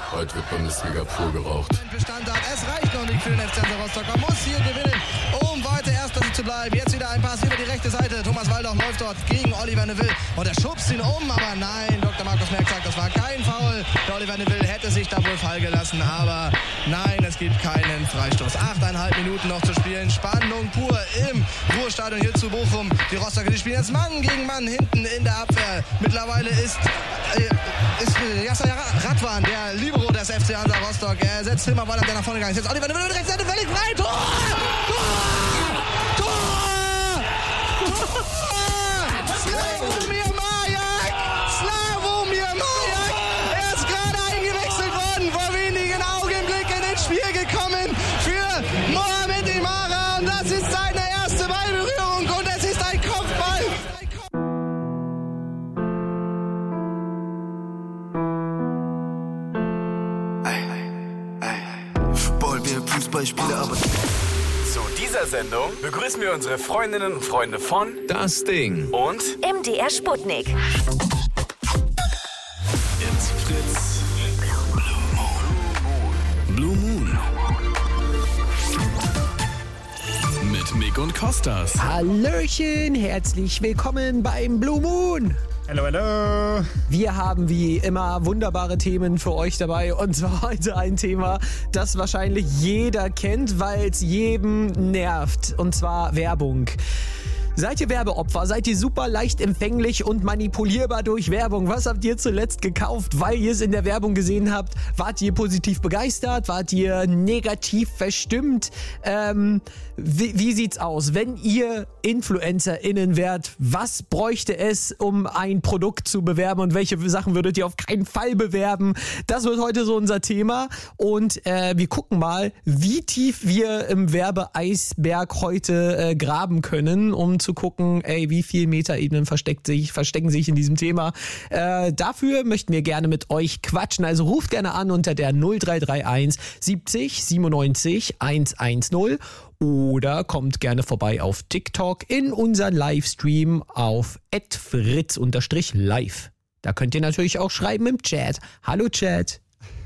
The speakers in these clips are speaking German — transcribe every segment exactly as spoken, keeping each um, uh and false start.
Heute wird Bundesliga pur geraucht. Bestand hat. Es reicht noch nicht für den F C Hansa Rostock. Man muss hier gewinnen, um weiter Erster zu bleiben. Jetzt wieder ein Pass über die rechte Seite. Thomas Waldau läuft dort gegen Oliver Neville. Und er schubst ihn um, aber nein. Doktor Markus Merck sagt, das war kein Foul. Der Oliver Neville hätte sich da wohl fallen gelassen. Aber nein, es gibt keinen Freistoß. Achteinhalb Minuten noch zu spielen. Spannung pur im Ruhrstadion hier zu Bochum. Die Rostocker, die spielen jetzt Mann gegen Mann hinten in der Abwehr. Mittlerweile ist, äh, ist äh, Yasser Radwan, der Libero des F C Hansa Rostock. Er setzt Hilmar Wallert, der nach vorne gegangen ist. Jetzt Oliver Neville, rechts Seite, völlig frei. Tor! Tor! Tor! Tor! Slavomir Majak! Slavomir Majak! Er ist gerade eingewechselt worden, vor wenigen Augenblicken ins Spiel gekommen für Mohamed Imara. Und das ist seine erste Ballberührung und es ist ein Kopfball. Fußballspieler, aber zu dieser Sendung begrüßen wir unsere Freundinnen und Freunde von Das Ding und M D R Sputnik. It's Fritz. Blue Moon. Mit Mick und Kostas. Hallöchen, herzlich willkommen beim Blue Moon. Hallo, hallo. Wir haben wie immer wunderbare Themen für euch dabei und zwar heute ein Thema, das wahrscheinlich jeder kennt, weil es jedem nervt, und zwar Werbung. Seid ihr Werbeopfer? Seid ihr super leicht empfänglich und manipulierbar durch Werbung? Was habt ihr zuletzt gekauft, weil ihr es in der Werbung gesehen habt? Wart ihr positiv begeistert? Wart ihr negativ verstimmt? Ähm, wie, wie sieht's aus? Wenn ihr InfluencerInnen wärt, was bräuchte es, um ein Produkt zu bewerben und welche Sachen würdet ihr auf keinen Fall bewerben? Das wird heute so unser Thema und äh, wir gucken mal, wie tief wir im Werbeeisberg heute äh, graben können, um zu gucken, ey, wie viel Metaebenen versteckt sich, verstecken sich in diesem Thema. Äh, dafür möchten wir gerne mit euch quatschen. Also ruft gerne an unter der null drei drei eins siebzig siebenundneunzig hundertzehn oder kommt gerne vorbei auf TikTok in unseren Livestream auf at fritz live. Da könnt ihr natürlich auch schreiben im Chat. Hallo Chat.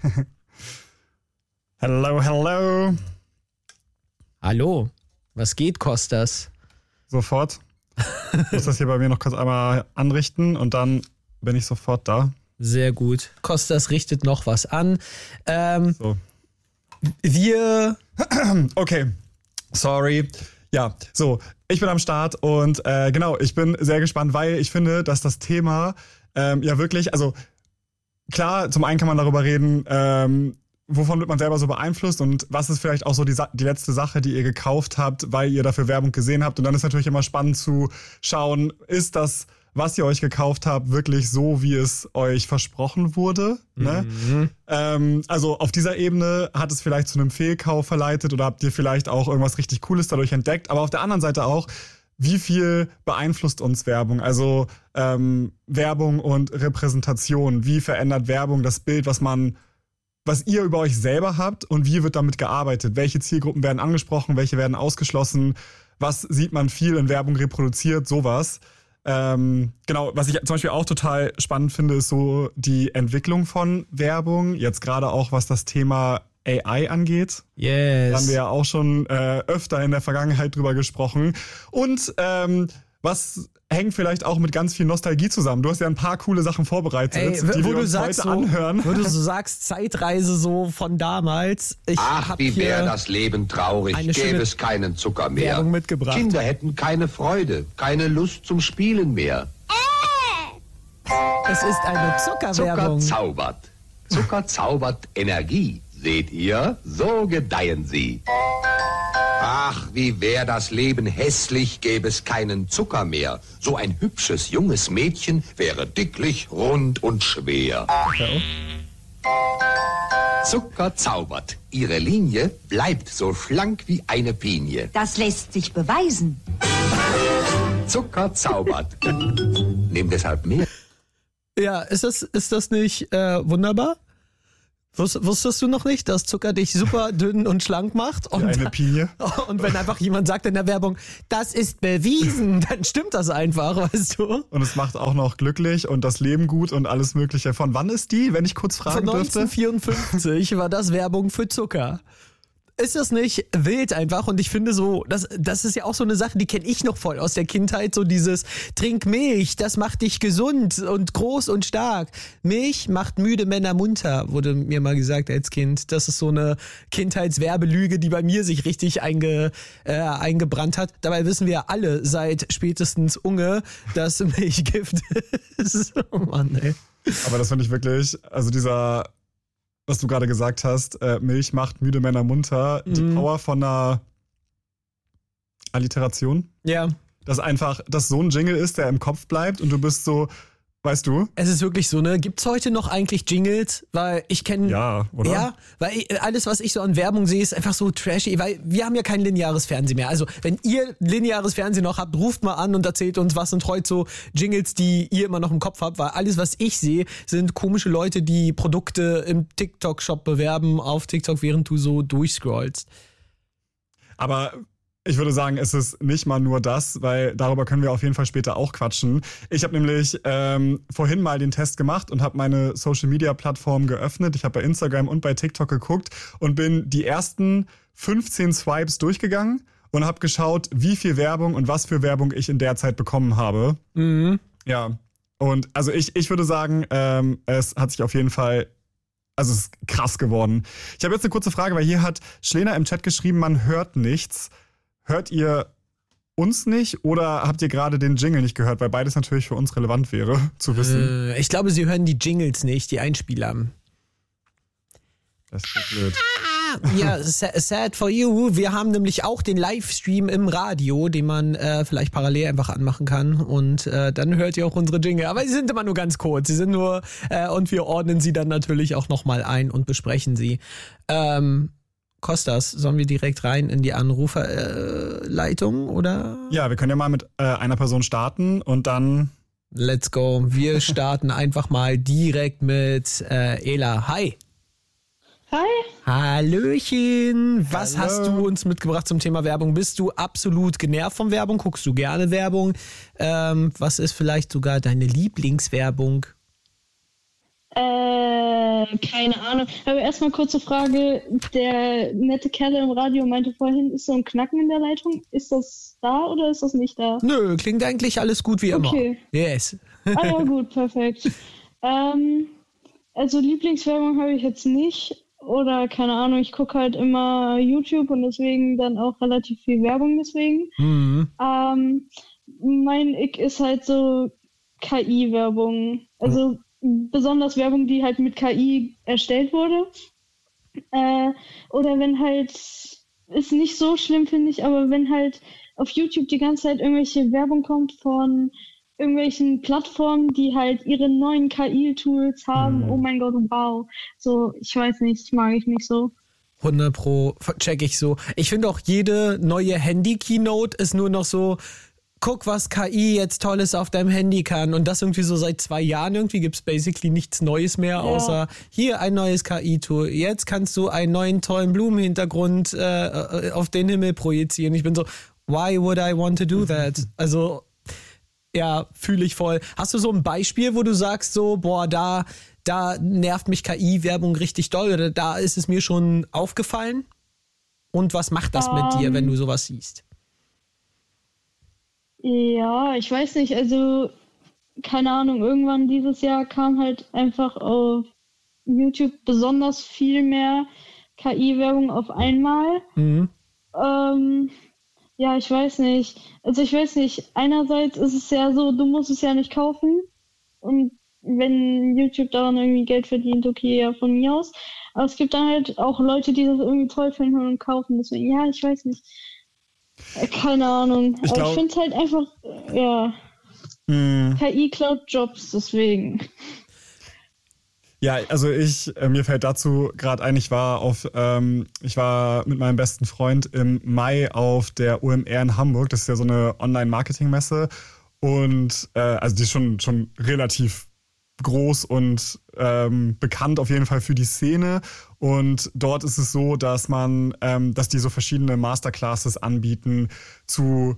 Hello, hello. Hallo. Was geht, Kostas? Sofort. Ich muss das hier bei mir noch kurz einmal anrichten und dann bin ich sofort da. Sehr gut. Kostas richtet noch was an. Ähm, so. Wir... Okay, sorry. Ja, so, ich bin am Start und äh, genau, ich bin sehr gespannt, weil ich finde, dass das Thema ähm, ja wirklich, also klar, zum einen kann man darüber reden, ähm, wovon wird man selber so beeinflusst und was ist vielleicht auch so die, die letzte Sache, die ihr gekauft habt, weil ihr dafür Werbung gesehen habt. Und dann ist natürlich immer spannend zu schauen, ist das, was ihr euch gekauft habt, wirklich so, wie es euch versprochen wurde? Mhm. Ne? Ähm, also auf dieser Ebene hat es vielleicht zu einem Fehlkauf verleitet oder habt ihr vielleicht auch irgendwas richtig Cooles dadurch entdeckt. Aber auf der anderen Seite auch, wie viel beeinflusst uns Werbung? Also ähm, Werbung und Repräsentation. Wie verändert Werbung das Bild, was man was ihr über euch selber habt und wie wird damit gearbeitet? Welche Zielgruppen werden angesprochen, welche werden ausgeschlossen? Was sieht man viel in Werbung reproduziert? Sowas. Ähm, genau, was ich zum Beispiel auch total spannend finde, ist so die Entwicklung von Werbung. Jetzt gerade auch, was das Thema A I angeht. Yes. Da haben wir ja auch schon äh, öfter in der Vergangenheit drüber gesprochen. Und ähm, was hängt vielleicht auch mit ganz viel Nostalgie zusammen. Du hast ja ein paar coole Sachen vorbereitet, Ey, die wo wir du uns sagst, heute so, anhören. Wo du so sagst, Zeitreise so von damals. Ich Ach, wie wäre das Leben traurig, gäbe es keinen Zucker mehr. Werbung mitgebracht. Kinder hätten keine Freude, keine Lust zum Spielen mehr. Es ist eine Zucker Zuckerwerbung. zaubert. Zucker zaubert Energie. Seht ihr? So gedeihen sie. Ach, wie wär das Leben hässlich, gäbe es keinen Zucker mehr. So ein hübsches, junges Mädchen wäre dicklich, rund und schwer. Okay. Zucker zaubert. Ihre Linie bleibt so schlank wie eine Pinie. Das lässt sich beweisen. Zucker zaubert. Nimm deshalb mehr. Ja, ist das, ist das nicht äh, wunderbar? Wus- Wusstest du noch nicht, dass Zucker dich super dünn und schlank macht? Und, Eine Pinie. und wenn einfach jemand sagt in der Werbung, das ist bewiesen, dann stimmt das einfach, weißt du? Und es macht auch noch glücklich und das Leben gut und alles Mögliche. Von wann ist die, wenn ich kurz fragen Von dürfte? neunzehnhundertvierundfünfzig war das Werbung für Zucker. Ist das nicht wild einfach? Und ich finde so, das, das ist ja auch so eine Sache, die kenne ich noch voll aus der Kindheit. So dieses, trink Milch, das macht dich gesund und groß und stark. Milch macht müde Männer munter, wurde mir mal gesagt als Kind. Das ist so eine Kindheitswerbelüge, die bei mir sich richtig einge, äh, eingebrannt hat. Dabei wissen wir alle seit spätestens Unge, dass Milch Gift ist. Oh Mann, ey. Aber das finde ich wirklich, also dieser... was du gerade gesagt hast, äh, Milch macht müde Männer munter, die Mhm. Power von einer Alliteration, Ja. dass einfach, dass so ein Jingle ist, der im Kopf bleibt und du bist so, weißt du? Es ist wirklich so, ne? Gibt's heute noch eigentlich Jingles? Weil ich kenne... Ja, oder? Ja, weil ich, alles, was ich so an Werbung sehe, ist einfach so trashy, weil wir haben ja kein lineares Fernsehen mehr. Also, wenn ihr lineares Fernsehen noch habt, ruft mal an und erzählt uns, was sind heute so Jingles, die ihr immer noch im Kopf habt, weil alles, was ich sehe, sind komische Leute, die Produkte im TikTok-Shop bewerben auf TikTok, während du so durchscrollst. Aber ich würde sagen, es ist nicht mal nur das, weil darüber können wir auf jeden Fall später auch quatschen. Ich habe nämlich ähm, vorhin mal den Test gemacht und habe meine Social-Media-Plattform geöffnet. Ich habe bei Instagram und bei TikTok geguckt und bin die ersten fünfzehn Swipes durchgegangen und habe geschaut, wie viel Werbung und was für Werbung ich in der Zeit bekommen habe. Mhm. Ja, und also ich, ich würde sagen, ähm, es hat sich auf jeden Fall... Also es ist krass geworden. Ich habe jetzt eine kurze Frage, weil hier hat Schlena im Chat geschrieben, man hört nichts. Hört ihr uns nicht oder habt ihr gerade den Jingle nicht gehört? Weil beides natürlich für uns relevant wäre, zu wissen. Äh, ich glaube, sie hören die Jingles nicht, die Einspieler. Das ist so blöd. Ja, sa- sad for you. Wir haben nämlich auch den Livestream im Radio, den man äh, vielleicht parallel einfach anmachen kann. Und äh, dann hört ihr auch unsere Jingle. Aber sie sind immer nur ganz kurz. Sie sind nur, äh, und wir ordnen sie dann natürlich auch nochmal ein und besprechen sie. Ähm, Kostas, sollen wir direkt rein in die Anruferleitung, äh, oder? Ja, wir können ja mal mit äh, einer Person starten und dann... Let's go. Wir starten einfach mal direkt mit äh, Ela. Hi. Hi. Hallöchen. Was Hallo. hast du uns mitgebracht zum Thema Werbung? Bist du absolut genervt von Werbung? Guckst du gerne Werbung? Ähm, was ist vielleicht sogar deine Lieblingswerbung? Äh, keine Ahnung. Aber erstmal kurze Frage. Der nette Kerl im Radio meinte vorhin, ist so ein Knacken in der Leitung. Ist das da oder ist das nicht da? Nö, klingt eigentlich alles gut wie immer. Okay. Yes. Ah ja, gut, perfekt. ähm, also Lieblingswerbung habe ich jetzt nicht. Oder keine Ahnung, ich gucke halt immer YouTube und deswegen dann auch relativ viel Werbung deswegen. Mhm. Ähm, mein Ick ist halt so K I-Werbung. Also besonders Werbung, die halt mit K I erstellt wurde. Äh, oder wenn halt, ist nicht so schlimm, finde ich, aber wenn halt auf YouTube die ganze Zeit irgendwelche Werbung kommt von irgendwelchen Plattformen, die halt ihre neuen K I-Tools haben. Mhm. Oh mein Gott, wow. So, ich weiß nicht, mag ich nicht so. hundert Pro check ich so. Ich finde auch jede neue Handy-Keynote ist nur noch so, guck, was K I jetzt Tolles auf deinem Handy kann. Und das irgendwie so seit zwei Jahren. Irgendwie gibt es basically nichts Neues mehr, Ja. außer hier ein neues K I-Tool. Jetzt kannst du einen neuen tollen Blumenhintergrund äh, auf den Himmel projizieren. Ich bin so, why would I want to do that? Also, ja, fühle ich voll. Hast du so ein Beispiel, wo du sagst so, boah, da, da nervt mich K I-Werbung richtig doll oder da ist es mir schon aufgefallen? Und was macht das mit dir, wenn du sowas siehst? Ja, ich weiß nicht, also keine Ahnung, irgendwann dieses Jahr kam halt einfach auf YouTube besonders viel mehr K I-Werbung auf einmal. Mhm. Ähm, ja, ich weiß nicht. Also ich weiß nicht, einerseits ist es ja so, du musst es ja nicht kaufen und wenn YouTube daran irgendwie Geld verdient, okay, ja, von mir aus. Aber es gibt dann halt auch Leute, die das irgendwie toll finden und kaufen. Deswegen, ja, ich weiß nicht. Äh, Keine Ahnung. Ich Aber glaub- ich finde es halt einfach, äh, ja, Mh, K I klaut Jobs, deswegen. ja, also ich, äh, mir fällt dazu gerade ein, ich war auf, ähm, ich war mit meinem besten Freund im Mai auf der O M R in Hamburg. Das ist ja so eine Online-Marketing-Messe. Und äh, also die ist schon, schon relativ groß und ähm, bekannt auf jeden Fall für die Szene. Und dort ist es so, dass man, ähm, dass die so verschiedene Masterclasses anbieten zu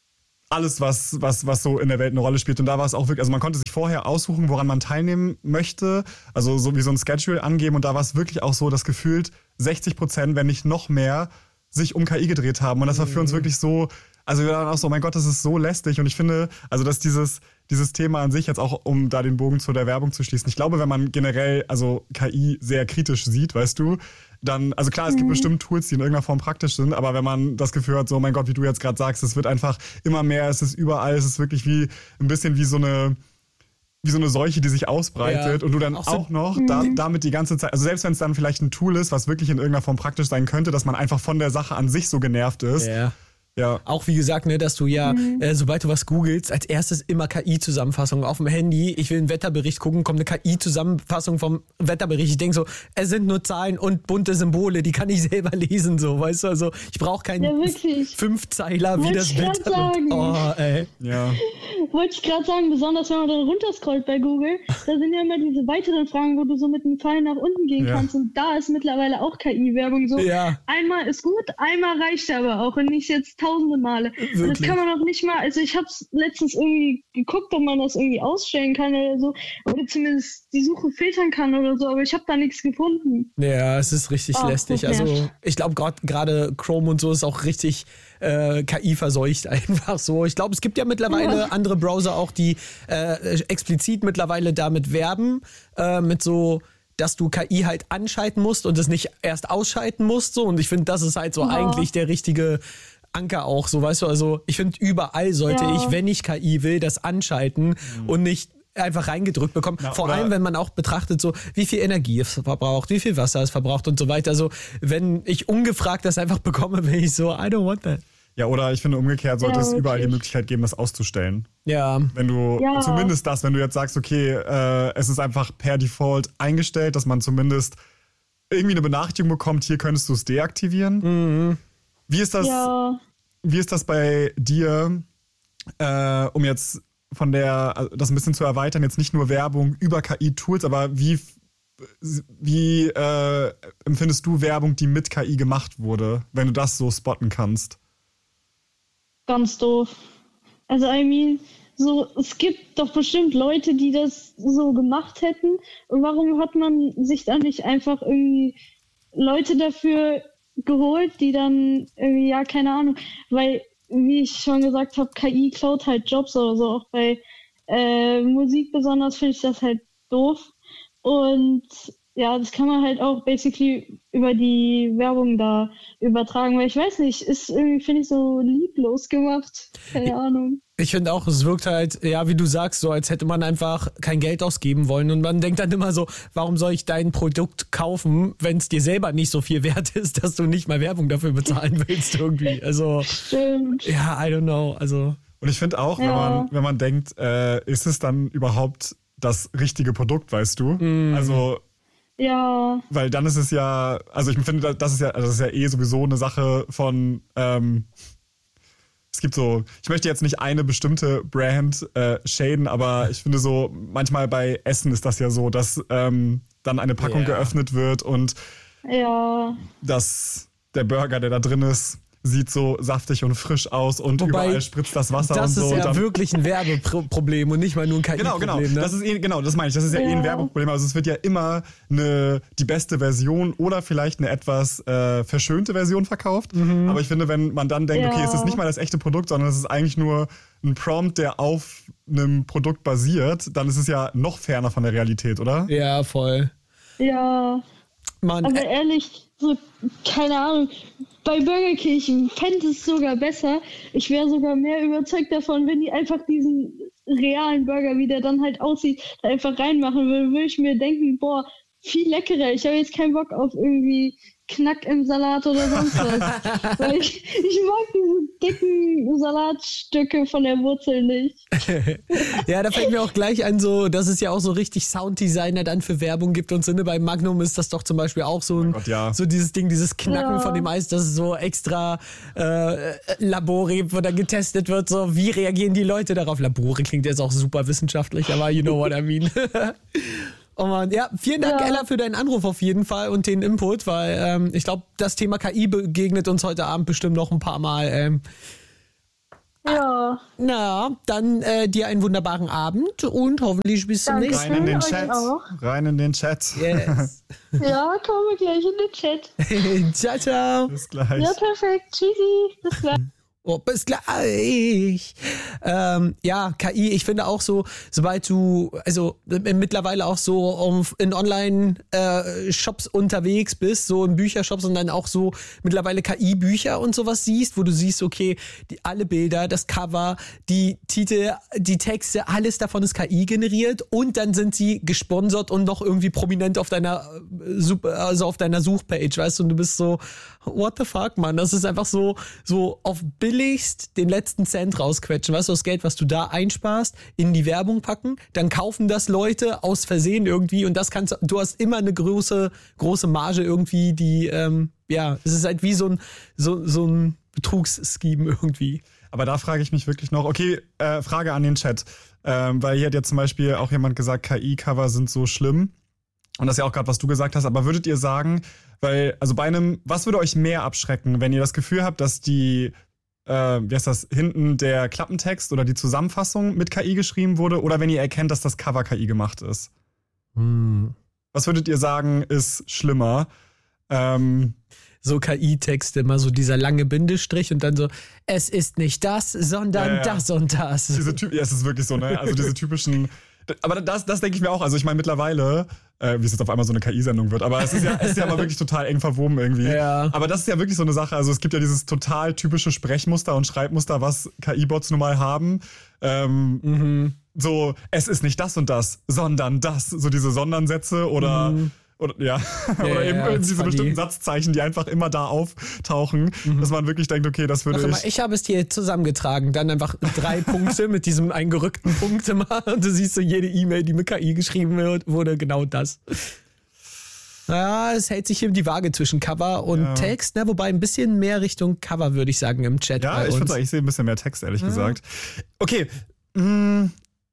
alles, was, was, was so in der Welt eine Rolle spielt. Und da war es auch wirklich, also man konnte sich vorher aussuchen, woran man teilnehmen möchte, also so wie so ein Schedule angeben. Und da war es wirklich auch so, dass gefühlt sechzig Prozent, wenn nicht noch mehr, sich um K I gedreht haben. Und das war für uns wirklich so, also wir waren auch so, mein Gott, das ist so lästig. Und ich finde, also dass dieses, dieses Thema an sich jetzt auch, um da den Bogen zu der Werbung zu schließen, ich glaube, wenn man generell also K I sehr kritisch sieht, weißt du, dann, also klar, es gibt mhm. bestimmt Tools, die in irgendeiner Form praktisch sind, aber wenn man das Gefühl hat, so, mein Gott, wie du jetzt gerade sagst, es wird einfach immer mehr, es ist überall, es ist wirklich wie ein bisschen wie so eine wie so eine Seuche, die sich ausbreitet, ja, und du dann auch, auch so, noch da, damit die ganze Zeit, also selbst wenn es dann vielleicht ein Tool ist, was wirklich in irgendeiner Form praktisch sein könnte, dass man einfach von der Sache an sich so genervt ist. Ja. Ja. Auch wie gesagt, ne, dass du ja, mhm. äh, sobald du was googelst, als erstes immer K I-Zusammenfassung auf dem Handy. Ich will einen Wetterbericht gucken, kommt eine K I-Zusammenfassung vom Wetterbericht. Ich denke so, es sind nur Zahlen und bunte Symbole, die kann ich selber lesen, so, weißt du, also ich brauche keinen ja, Fünfzeiler, wie Wollte das ich Wetter sagen. Oh, ey. Ja. Wollte ich gerade sagen, besonders wenn man dann runterscrollt bei Google, da sind ja immer diese weiteren Fragen, wo du so mit dem Pfeil nach unten gehen ja. kannst, und da ist mittlerweile auch K I-Werbung so. Ja. Einmal ist gut, einmal reicht aber auch und nicht jetzt tausende Male. Und das kann man auch nicht mal, also ich habe es letztens irgendwie geguckt, ob man das irgendwie ausstellen kann oder so, oder zumindest die Suche filtern kann oder so, aber ich habe da nichts gefunden. Ja, es ist richtig oh, lästig. Also ich glaube gerade Chrome und so ist auch richtig äh, K I-verseucht einfach so. Ich glaube, es gibt ja mittlerweile ja. andere Browser auch, die äh, explizit mittlerweile damit werben, äh, mit so, dass du K I halt anschalten musst und es nicht erst ausschalten musst. So. Und ich finde, das ist halt so ja. eigentlich der richtige Anker auch, so, weißt du, also ich finde, überall sollte ja. ich, wenn ich K I will, das anschalten mhm. und nicht einfach reingedrückt bekommen. Ja, vor allem, wenn man auch betrachtet, so wie viel Energie es verbraucht, wie viel Wasser es verbraucht und so weiter. Also wenn ich ungefragt das einfach bekomme, bin ich so, I don't want that. Ja, oder ich finde umgekehrt sollte ja, es überall die wirklich. Möglichkeit geben, das auszustellen. Ja. Wenn du, ja. zumindest das, wenn du jetzt sagst, okay, äh, es ist einfach per Default eingestellt, dass man zumindest irgendwie eine Benachrichtigung bekommt, hier könntest du es deaktivieren. Mhm. Wie ist das, ja. wie ist das bei dir, äh, um jetzt von der, also das ein bisschen zu erweitern, jetzt nicht nur Werbung über K I-Tools, aber wie, wie äh, empfindest du Werbung, die mit K I gemacht wurde, wenn du das so spotten kannst? Ganz doof. Also, I mean, so, es gibt doch bestimmt Leute, die das so gemacht hätten. Und warum hat man sich dann nicht einfach irgendwie Leute dafür geholt, die dann irgendwie, ja, keine Ahnung, weil, wie ich schon gesagt habe, K I klaut halt Jobs oder so. Auch bei äh, Musik besonders finde ich das halt doof. Und ja, das kann man halt auch basically über die Werbung da übertragen, weil ich weiß nicht, ist irgendwie, finde ich, so lieblos gemacht. Keine Ahnung. Ich finde auch, es wirkt halt, ja, wie du sagst, so als hätte man einfach kein Geld ausgeben wollen und man denkt dann immer so, warum soll ich dein Produkt kaufen, wenn es dir selber nicht so viel wert ist, dass du nicht mal Werbung dafür bezahlen willst irgendwie. Also, stimmt. Ja, I don't know, also. Und ich finde auch, ja. wenn man, wenn man denkt, äh, ist es dann überhaupt das richtige Produkt, weißt du? Mm. Also, ja. Weil dann ist es ja, also ich finde, das ist ja, das ist ja eh sowieso eine Sache von, ähm, es gibt so, ich möchte jetzt nicht eine bestimmte Brand äh, shaden, aber ich finde so, manchmal bei Essen ist das ja so, dass ähm, dann eine Packung yeah. geöffnet wird und ja. dass der Burger, der da drin ist, sieht so saftig und frisch aus und Wobei, überall spritzt das Wasser das und so. Das ist ja und dann, wirklich ein Werbeproblem und nicht mal nur ein K I-Problem. Genau, genau. Ne? Das ist eh, genau, das meine ich. Das ist ja, ja eh ein Werbeproblem. Also es wird ja immer eine, die beste Version oder vielleicht eine etwas äh, verschönte Version verkauft. Mhm. Aber ich finde, wenn man dann denkt, ja. okay, es ist nicht mal das echte Produkt, sondern es ist eigentlich nur ein Prompt, der auf einem Produkt basiert, dann ist es ja noch ferner von der Realität, oder? Ja, voll. Ja. Mann, aber äh, ehrlich, so, keine Ahnung, bei Burger King fände es sogar besser. Ich wäre sogar mehr überzeugt davon, wenn die einfach diesen realen Burger, wie der dann halt aussieht, da einfach reinmachen würden, würde ich mir denken, boah, viel leckerer. Ich habe jetzt keinen Bock auf irgendwie Knack im Salat oder sonst was. Weil ich, ich mag diese dicken Salatstücke von der Wurzel nicht. Ja, da fällt mir auch gleich ein, so, dass es ja auch so richtig Sounddesigner dann für Werbung gibt und Sinne. Bei Magnum ist das doch zum Beispiel auch so ein, Oh Gott, ja. so dieses Ding, dieses Knacken Ja. von dem Eis, das so extra äh, Labore, wo dann getestet wird, so, wie reagieren die Leute darauf? Labore klingt jetzt auch super wissenschaftlich, aber you know what I mean. Oh Mann, ja, vielen Dank, Ja. Ella, für deinen Anruf auf jeden Fall und den Input, weil ähm, ich glaube, das Thema K I begegnet uns heute Abend bestimmt noch ein paar Mal. Ähm, Ja. na, dann äh, dir einen wunderbaren Abend und hoffentlich bis zum Danke. nächsten Rein in den Euch Chat. auch. Rein in den Chat. Yes. Ja, kommen wir gleich in den Chat. Ciao, ciao. Bis gleich. Ja, perfekt. Tschüssi. Bis gleich. Oh, bis gleich. Ähm, ja, K I, ich finde auch so, sobald du, also äh, mittlerweile auch so um, in Online-Shops unterwegs bist, so in Büchershops und dann auch so mittlerweile K I-Bücher und sowas siehst, wo du siehst, okay, die, alle Bilder, das Cover, die Titel, die Texte, alles davon ist K I generiert und dann sind sie gesponsert und noch irgendwie prominent auf deiner, äh, Sup- also auf deiner Suchpage, weißt du, und du bist so, what the fuck, Mann, das ist einfach so, so auf billigst den letzten Cent rausquetschen, weißt du, das Geld, was du da einsparst, in die Werbung packen, dann kaufen das Leute aus Versehen irgendwie und das kannst du, du hast immer eine große, große Marge irgendwie, die, ähm, ja, es ist halt wie so ein, so, so ein Betrugsscheme irgendwie. Aber da frage ich mich wirklich noch, okay, äh, Frage an den Chat, ähm, weil hier hat ja zum Beispiel auch jemand gesagt, K I-Cover sind so schlimm. Und das ist ja auch gerade, was du gesagt hast, aber würdet ihr sagen, weil, also bei einem, was würde euch mehr abschrecken, wenn ihr das Gefühl habt, dass die, äh, wie heißt das, hinten der Klappentext oder die Zusammenfassung mit K I geschrieben wurde oder wenn ihr erkennt, dass das Cover K I gemacht ist? Hm. Was würdet ihr sagen, ist schlimmer? Ähm, So K I-Texte, immer so dieser lange Bindestrich und dann so, es ist nicht das, sondern Ja, ja. das und das. diese Typ, ja, es ist wirklich so, ne? Also diese typischen. Aber das, das denke ich mir auch. Also ich meine mittlerweile, äh, wie es jetzt auf einmal so eine K I-Sendung wird, aber es ist ja, es ist ja mal wirklich total eng verwoben irgendwie. Ja. Aber das ist ja wirklich so eine Sache. Also es gibt ja dieses total typische Sprechmuster und Schreibmuster, was K I-Bots nun mal haben. Ähm, Mhm. So, es ist nicht das und das, sondern das. So diese Sondernsätze oder. Mhm. Oder, ja, Ja, oder eben ja, irgendwie that's diese funny. bestimmten Satzzeichen, die einfach immer da auftauchen, dass man wirklich denkt, okay, das würde Sag ich. mal, ich habe es dir zusammengetragen, dann einfach drei Punkte mit diesem eingerückten Punkt immer und du siehst so jede E-Mail, die mit K I geschrieben wird, wurde genau das. Ja, es hält sich hier die Waage zwischen Cover und Ja. Text, ne? Wobei ein bisschen mehr Richtung Cover, würde ich sagen, im Chat Ja, bei ich uns. finde, ich sehe ein bisschen mehr Text, ehrlich gesagt. Okay. mm.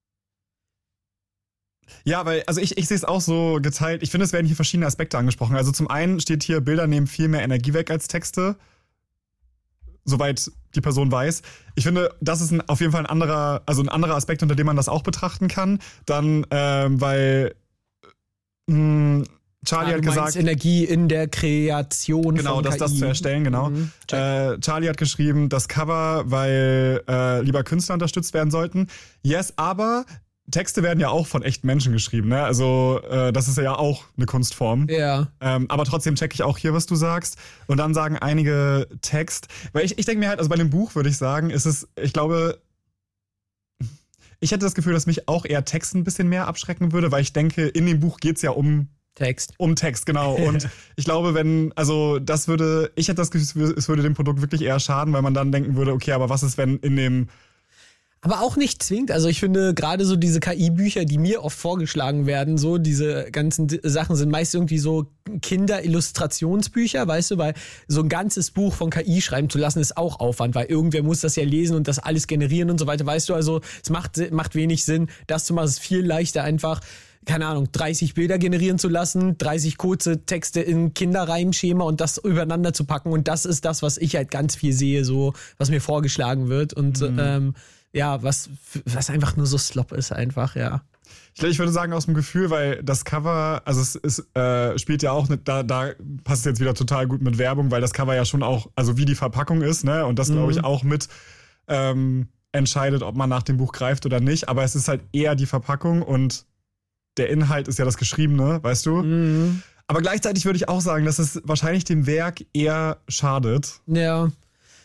Ja, weil, also ich, ich sehe es auch so geteilt. Ich finde, es werden hier verschiedene Aspekte angesprochen. Also zum einen steht hier, Bilder nehmen viel mehr Energie weg als Texte. Soweit die Person weiß. Ich finde, das ist ein, auf jeden Fall ein anderer, also ein anderer Aspekt, unter dem man das auch betrachten kann. Dann, ähm, weil mh, Charlie Ah, hat du gesagt. meinst Energie in der Kreation Genau, von das, K I. das zu erstellen, genau. Mhm, check. Äh, Charlie hat geschrieben, das Cover, weil äh, lieber Künstler unterstützt werden sollten. Yes, aber Texte werden ja auch von echten Menschen geschrieben, ne? Also äh, das ist ja auch eine Kunstform. Ja. Ähm, aber trotzdem checke ich auch hier, was du sagst. Und dann sagen einige Text, weil ich, ich denke mir halt, also bei dem Buch würde ich sagen, ist es, ich glaube, ich hätte das Gefühl, dass mich auch eher Text ein bisschen mehr abschrecken würde, weil ich denke, in dem Buch geht's ja um Text. Um Text, genau. Und ich glaube, wenn, also das würde, ich hätte das Gefühl, es würde dem Produkt wirklich eher schaden, weil man dann denken würde, okay, aber was ist, wenn in dem. Aber auch nicht zwingend. Also ich finde gerade so diese K I-Bücher, die mir oft vorgeschlagen werden, so diese ganzen D- Sachen sind meist irgendwie so Kinder-Illustrationsbücher, weißt du, weil so ein ganzes Buch von K I schreiben zu lassen ist auch Aufwand, weil irgendwer muss das ja lesen und das alles generieren und so weiter, weißt du, also es macht, macht wenig Sinn, das zu machen, es ist viel leichter einfach, keine Ahnung, dreißig Bilder generieren zu lassen, dreißig kurze Texte in Kinderreimschema und das übereinander zu packen und das ist das, was ich halt ganz viel sehe, so, was mir vorgeschlagen wird und Mhm. ähm, ja, was, was einfach nur so Slop ist einfach, ja. Ich, ich würde sagen aus dem Gefühl, weil das Cover, also es, es äh, spielt ja auch, ne, da, da passt es jetzt wieder total gut mit Werbung, weil das Cover ja schon auch, also wie die Verpackung ist, ne, und das glaube ich Mhm. auch mit ähm, entscheidet, ob man nach dem Buch greift oder nicht, aber es ist halt eher die Verpackung und der Inhalt ist ja das Geschriebene, weißt du? Mhm. Aber gleichzeitig würde ich auch sagen, dass es wahrscheinlich dem Werk eher schadet. Ja.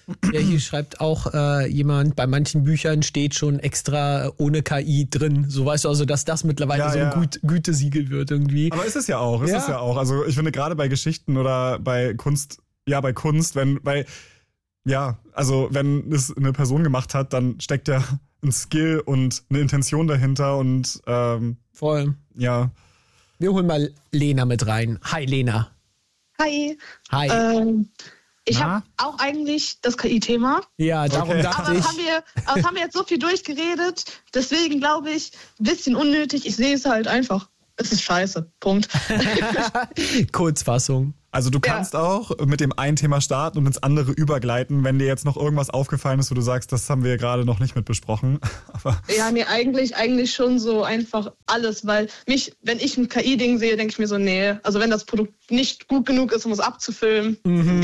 Ja, hier schreibt auch äh, jemand, bei manchen Büchern steht schon extra ohne K I drin. So weißt du also, dass das mittlerweile Ja, so ein ja. Güte, Gütesiegel wird irgendwie. Aber ist es ja auch, ist Ja. es ja auch. Also ich finde gerade bei Geschichten oder bei Kunst, ja bei Kunst, wenn, weil, ja, also wenn es eine Person gemacht hat, dann steckt ja ein Skill und eine Intention dahinter und ähm, Voll. ja. Wir holen mal Lena mit rein. Hi Lena. Hi. Hi. Ähm, ich Na? habe auch eigentlich das K I-Thema. Ja, darum Okay. dachte Aber ich. haben wir, aber es haben wir jetzt so viel durchgeredet. Deswegen glaube ich, ein bisschen unnötig. Ich sehe es halt einfach. Es ist scheiße. Punkt. Kurzfassung. Also du kannst auch mit dem einen Thema starten und ins andere übergleiten, wenn dir jetzt noch irgendwas aufgefallen ist, wo du sagst, das haben wir gerade noch nicht mit besprochen. Aber Ja, nee, eigentlich, eigentlich schon so einfach alles, weil mich, wenn ich ein K I-Ding sehe, denke ich mir so, nee, also wenn das Produkt nicht gut genug ist, um es abzufilmen.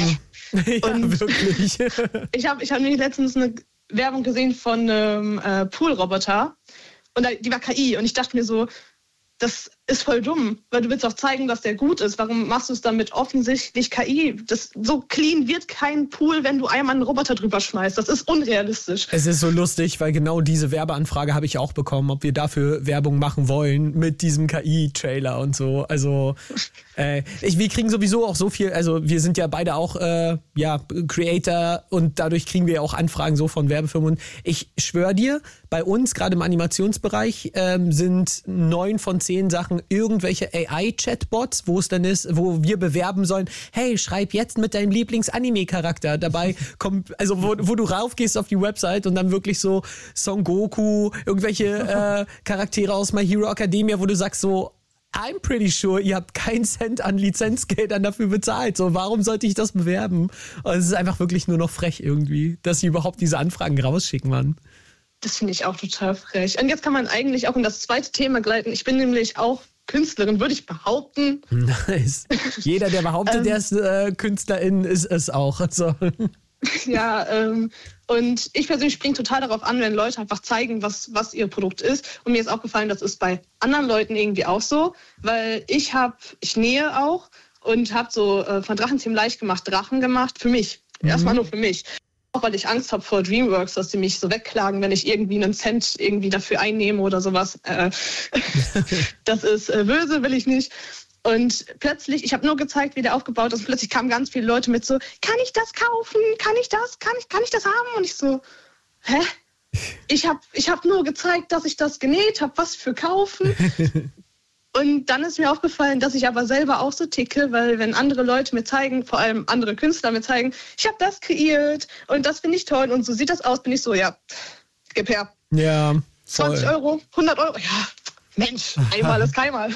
Ja, Und- wirklich. Ich habe ich hab nämlich letztens eine Werbung gesehen von einem äh, Poolroboter und da, die war K I und ich dachte mir so, das ist voll dumm, weil du willst auch zeigen, dass der gut ist. Warum machst du es dann mit offensichtlich K I? Das, so clean wird kein Pool, wenn du einmal einen Roboter drüber schmeißt. Das ist unrealistisch. Es ist so lustig, weil genau diese Werbeanfrage habe ich auch bekommen, ob wir dafür Werbung machen wollen mit diesem K I-Trailer und so. Also äh, ich, wir kriegen sowieso auch so viel, also wir sind ja beide auch äh, ja, Creator und dadurch kriegen wir ja auch Anfragen so von Werbefirmen. Und ich schwöre dir, bei uns, gerade im Animationsbereich, ähm, sind neun von zehn Sachen irgendwelche A I-Chatbots, wo es dann ist, wo wir bewerben sollen, hey, schreib jetzt mit deinem Lieblings-Anime-Charakter. Dabei kommt, also wo, wo du raufgehst auf die Website und dann wirklich so Son Goku, irgendwelche äh, Charaktere aus My Hero Academia, wo du sagst so, I'm pretty sure, ihr habt keinen Cent an Lizenzgeldern dafür bezahlt. So, warum sollte ich das bewerben? Und es ist einfach wirklich nur noch frech irgendwie, dass sie überhaupt diese Anfragen rausschicken, Mann. Das finde ich auch total frech. Und jetzt kann man eigentlich auch in das zweite Thema gleiten. Ich bin nämlich auch Künstlerin, würde ich behaupten. Nice. Jeder, der behauptet, der ist äh, Künstlerin, ist es auch. Also. Ja, ähm, und ich persönlich springe total darauf an, wenn Leute einfach zeigen, was, was ihr Produkt ist. Und mir ist aufgefallen, das ist bei anderen Leuten irgendwie auch so, weil ich habe, ich nähe auch und habe so äh, von Drachenzähmen leicht gemacht, Drachen gemacht, für mich. Mhm. Erstmal nur für mich. Auch weil ich Angst habe vor DreamWorks, dass die mich so wegklagen, wenn ich irgendwie einen Cent irgendwie dafür einnehme oder sowas. Äh, das ist äh, böse, will ich nicht. Und plötzlich, ich habe nur gezeigt, wie der aufgebaut ist, und plötzlich kamen ganz viele Leute mit so, kann ich das kaufen? Kann ich das? Kann ich, kann ich das haben? Und ich so, hä? Ich habe ich hab nur gezeigt, dass ich das genäht habe, was für kaufen. Und dann ist mir aufgefallen, dass ich aber selber auch so ticke, weil wenn andere Leute mir zeigen, vor allem andere Künstler mir zeigen, ich habe das kreiert und das finde ich toll und so sieht das aus, bin ich so, ja, gib her. Ja, zwanzig voll. Euro, hundert Euro, ja, Mensch, einmal ist keinmal.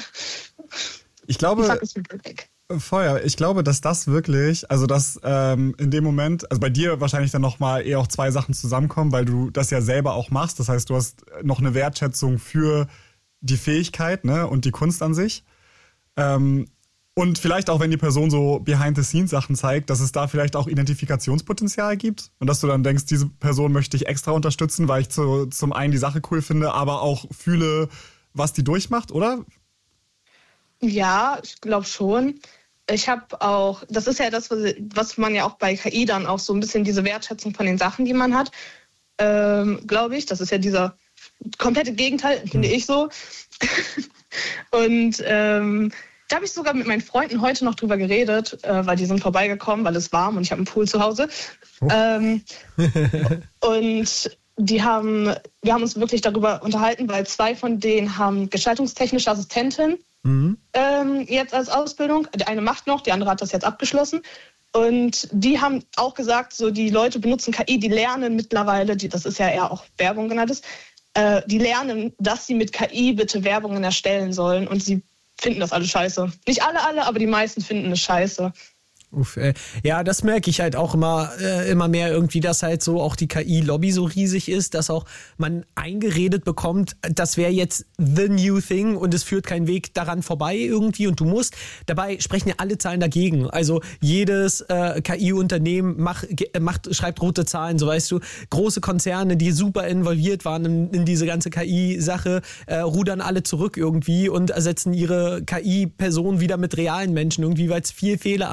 ich Ich glaube, sag es mir weg. Feuer, ich glaube, dass das wirklich, also dass ähm, in dem Moment, also bei dir wahrscheinlich dann nochmal eher auch zwei Sachen zusammenkommen, weil du das ja selber auch machst. Das heißt, du hast noch eine Wertschätzung für die Fähigkeit, ne, und die Kunst an sich. Ähm, und vielleicht auch, wenn die Person so Behind-the-Scenes-Sachen zeigt, dass es da vielleicht auch Identifikationspotenzial gibt und dass du dann denkst, diese Person möchte ich extra unterstützen, weil ich zu, zum einen die Sache cool finde, aber auch fühle, was die durchmacht, oder? Ja, ich glaube schon. Ich habe auch, das ist ja das, was, was man ja auch bei K I dann auch so ein bisschen diese Wertschätzung von den Sachen, die man hat, ähm, glaube ich. Das ist ja dieser komplette Gegenteil, finde ich so. Und ähm, da habe ich sogar mit meinen Freunden heute noch drüber geredet, äh, weil die sind vorbeigekommen, weil es warm und ich habe einen Pool zu Hause. Oh. Ähm, und die haben, wir haben uns wirklich darüber unterhalten, weil zwei von denen haben gestaltungstechnische Assistentin mhm. ähm, jetzt als Ausbildung. Der eine macht noch, die andere hat das jetzt abgeschlossen. Und die haben auch gesagt, so die Leute benutzen K I, die lernen mittlerweile, die, das ist ja eher auch Werbung genannt ist, äh, die lernen, dass sie mit K I bitte Werbungen erstellen sollen und sie finden das alle scheiße. Nicht alle, alle, aber die meisten finden es scheiße. Uff, äh, ja, das merke ich halt auch immer, äh, immer mehr irgendwie, dass halt so auch die K I-Lobby so riesig ist, dass auch man eingeredet bekommt, das wäre jetzt the new thing und es führt kein Weg daran vorbei irgendwie und du musst. Dabei sprechen ja alle Zahlen dagegen. Also jedes äh, K I-Unternehmen macht, macht, schreibt rote Zahlen, so weißt du. Große Konzerne, die super involviert waren in, in diese ganze K I-Sache, äh, rudern alle zurück irgendwie und ersetzen ihre K I-Personen wieder mit realen Menschen irgendwie, weil es viel fehleranfälliger ist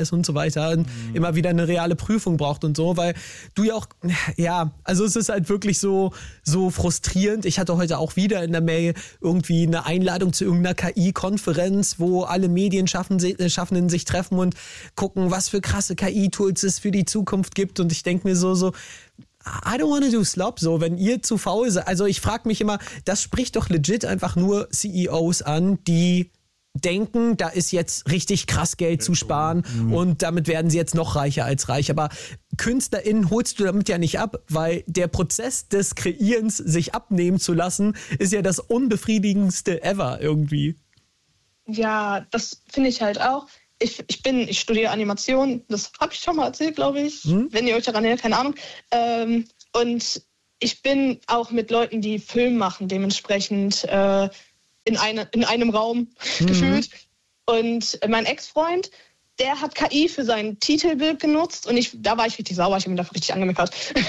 ist und so weiter und mhm. immer wieder eine reale Prüfung braucht und so, weil du ja auch, ja, also es ist halt wirklich so, so frustrierend. Ich hatte heute auch wieder in der Mail irgendwie eine Einladung zu irgendeiner K I-Konferenz, wo alle Medienschaffenden sich treffen und gucken, was für krasse K I-Tools es für die Zukunft gibt und ich denke mir so, so, I don't wanna do slop, so, wenn ihr zu faul seid. Also ich frage mich immer, das spricht doch legit einfach nur C E Os an, die denken, da ist jetzt richtig krass Geld zu sparen mhm. und damit werden sie jetzt noch reicher als reich. Aber KünstlerInnen holst du damit ja nicht ab, weil der Prozess des Kreierens, sich abnehmen zu lassen, ist ja das unbefriedigendste ever irgendwie. Ja, das finde ich halt auch. Ich, ich bin, ich studiere Animation, das habe ich schon mal erzählt, glaube ich, hm? wenn ihr euch daran erinnert, keine Ahnung. Ähm, und ich bin auch mit Leuten, die Film machen, dementsprechend äh, in, eine, in einem Raum mhm. gefühlt. Und mein Ex-Freund, der hat K I für sein Titelbild genutzt und ich, da war ich richtig sauer, ich habe ihn dafür richtig angemeckert.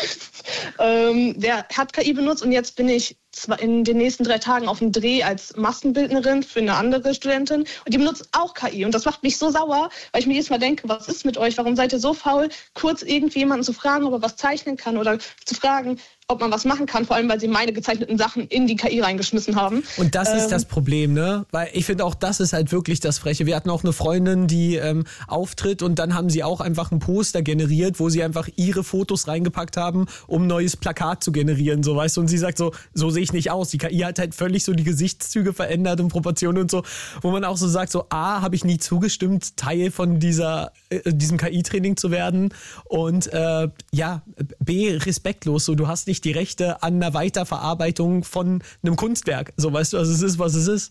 ähm, der hat K I benutzt und jetzt bin ich in den nächsten drei Tagen auf dem Dreh als Maskenbildnerin für eine andere Studentin und die benutzt auch K I und das macht mich so sauer, weil ich mir jedes Mal denke, was ist mit euch, warum seid ihr so faul, kurz irgendwie jemanden zu fragen, ob er was zeichnen kann oder zu fragen, ob man was machen kann, vor allem, weil sie meine gezeichneten Sachen in die K I reingeschmissen haben. Und das ähm, ist das Problem, ne? Weil ich finde auch, das ist halt wirklich das Freche. Wir hatten auch eine Freundin, die ähm, auftritt und dann haben sie auch einfach ein Poster generiert, wo sie einfach ihre Fotos reingepackt haben, um ein neues Plakat zu generieren, so, weißt du? Und sie sagt so, so sehe ich nicht aus. Die K I hat halt völlig so die Gesichtszüge verändert und Proportionen und so, wo man auch so sagt, so A, habe ich nie zugestimmt, Teil von dieser äh, diesem K I-Training zu werden und äh, ja, B, respektlos, so, du hast nicht die Rechte an einer Weiterverarbeitung von einem Kunstwerk. So, weißt du, also es ist, was es ist.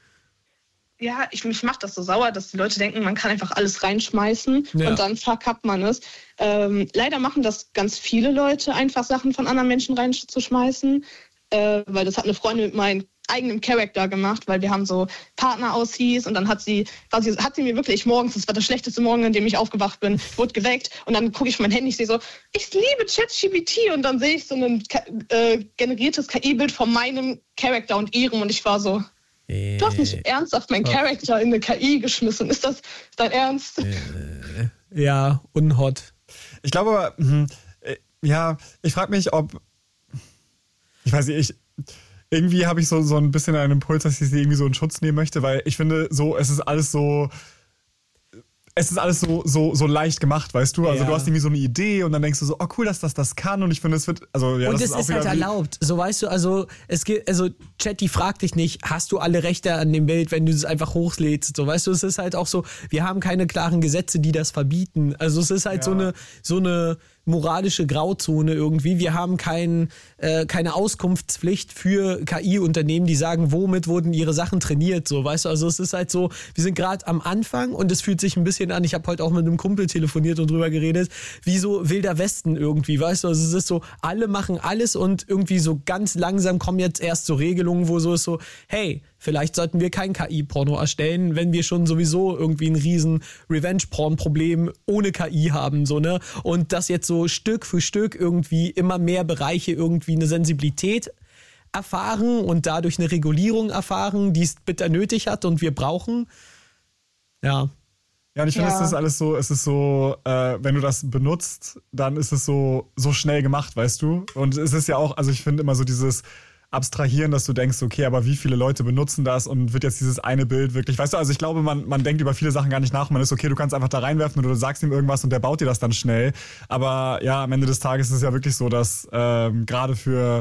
Ja, ich, mich macht das so sauer, dass die Leute denken, man kann einfach alles reinschmeißen ja. und dann verkappt man es. Ähm, leider machen das ganz viele Leute, einfach Sachen von anderen Menschen reinzuschmeißen, äh, weil das hat eine Freundin mit meinem eigenen Charakter gemacht, weil wir haben so Partner-Aussies und dann hat sie, quasi, hat sie mir wirklich morgens, das war der schlechteste Morgen, in dem ich aufgewacht bin, wurde geweckt und dann gucke ich auf mein Handy, ich sehe so, ich liebe ChatGPT und dann sehe ich so ein äh, generiertes K I-Bild von meinem Charakter und ihrem und ich war so, äh, du hast nicht ernsthaft meinen Charakter in eine K I geschmissen, ist das dein Ernst? Äh, ja, unhot. Ich glaube, hm, ja, ich frage mich, ob, ich weiß nicht, ich irgendwie habe ich so, so ein bisschen einen Impuls, dass ich sie irgendwie so in Schutz nehmen möchte, weil ich finde, so, es ist alles so, es ist alles so, so, so leicht gemacht, weißt du? Also ja. Du hast irgendwie so eine Idee und dann denkst du so, oh cool, dass das das kann und ich finde, es wird, also ja, und das es ist, auch ist halt erlaubt, so weißt du, also es geht, also Chatty fragt dich nicht, hast du alle Rechte an dem Bild, wenn du es einfach hochlädst, so weißt du, es ist halt auch so, wir haben keine klaren Gesetze, die das verbieten, also es ist halt ja. so eine, so eine moralische Grauzone irgendwie. Wir haben kein, äh, keine Auskunftspflicht für K I-Unternehmen, die sagen, womit wurden ihre Sachen trainiert, so, weißt du, also es ist halt so, wir sind gerade am Anfang und es fühlt sich ein bisschen an, ich habe heute auch mit einem Kumpel telefoniert und drüber geredet, wie so Wilder Westen irgendwie, weißt du, also es ist so, alle machen alles und irgendwie so ganz langsam kommen jetzt erst so Regelungen, wo so ist so, hey, vielleicht sollten wir kein K I-Porno erstellen, wenn wir schon sowieso irgendwie ein riesen Revenge-Porn-Problem ohne K I haben, so, ne? Und das jetzt so Stück für Stück irgendwie immer mehr Bereiche irgendwie eine Sensibilität erfahren und dadurch eine Regulierung erfahren, die es bitter nötig hat und wir brauchen. Ja. Ja, und ich finde, Ja. es ist alles so, es ist so, äh, wenn du das benutzt, dann ist es so, so schnell gemacht, weißt du? Und es ist ja auch, also ich finde immer so dieses Abstrahieren, dass du denkst, okay, aber wie viele Leute benutzen das und wird jetzt dieses eine Bild wirklich, weißt du, also ich glaube, man, man denkt über viele Sachen gar nicht nach, man ist okay, du kannst einfach da reinwerfen oder du sagst ihm irgendwas und der baut dir das dann schnell, aber ja, am Ende des Tages ist es ja wirklich so, dass ähm, gerade für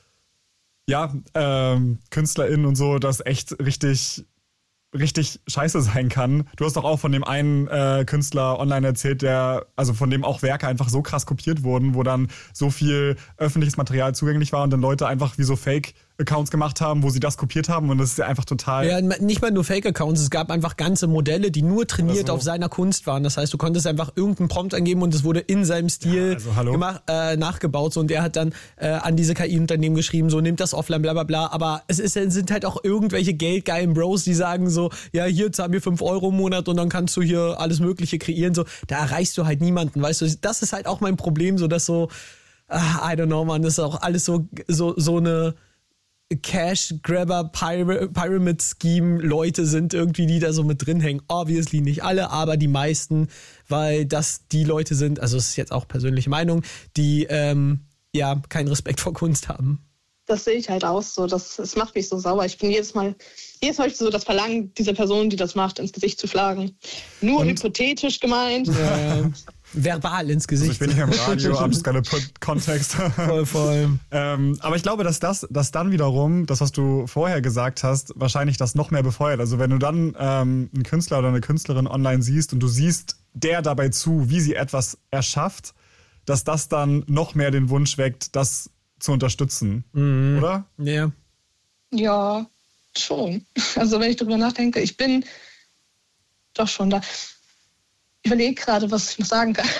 ja, ähm, KünstlerInnen und so, das echt richtig richtig scheiße sein kann. Du hast doch auch von dem einen äh, Künstler online erzählt, der, also von dem auch Werke einfach so krass kopiert wurden, wo dann so viel öffentliches Material zugänglich war und dann Leute einfach wie so Fake-Accounts gemacht haben, wo sie das kopiert haben und das ist ja einfach total... Ja, nicht mal nur Fake-Accounts, es gab einfach ganze Modelle, die nur trainiert so. auf seiner Kunst waren. Das heißt, du konntest einfach irgendeinen Prompt eingeben und es wurde in seinem Stil Ja, also, hallo? gemacht, äh, nachgebaut. So, und er hat dann äh, an diese K I-Unternehmen geschrieben, so, nimmt das offline, bla bla bla. Aber es ist, es sind halt auch irgendwelche geldgeilen Bros, die sagen so, ja, hier zahl mir fünf Euro im Monat und dann kannst du hier alles Mögliche kreieren. So, da erreichst du halt niemanden, weißt du. Das ist halt auch mein Problem, so dass so, ah, I don't know, man, das ist auch alles so, so, so eine... Cash-Grabber, Pyra- Pyramid-Scheme-Leute sind irgendwie, die da so mit drin hängen. Obviously nicht alle, aber die meisten, weil das die Leute sind, also das ist jetzt auch persönliche Meinung, die ähm, ja keinen Respekt vor Kunst haben. Das sehe ich halt auch so. Das, das macht mich so sauer. Ich bin jedes Mal, jedes Mal hab ich so das Verlangen, dieser Person, die das macht, ins Gesicht zu schlagen. Nur Und? hypothetisch gemeint. Ja, verbal ins Gesicht. Also ich bin hier im Radio, I'm just gonna put Kontext. Voll, voll. ähm, aber ich glaube, dass das, dass dann wiederum, das, was du vorher gesagt hast, wahrscheinlich das noch mehr befeuert. Also wenn du dann ähm, einen Künstler oder eine Künstlerin online siehst und du siehst der dabei zu, wie sie etwas erschafft, dass das dann noch mehr den Wunsch weckt, das zu unterstützen, mhm. oder? Ja. Ja, schon. Also wenn ich drüber nachdenke, ich bin doch schon da. Ich überlege gerade, was ich noch sagen kann.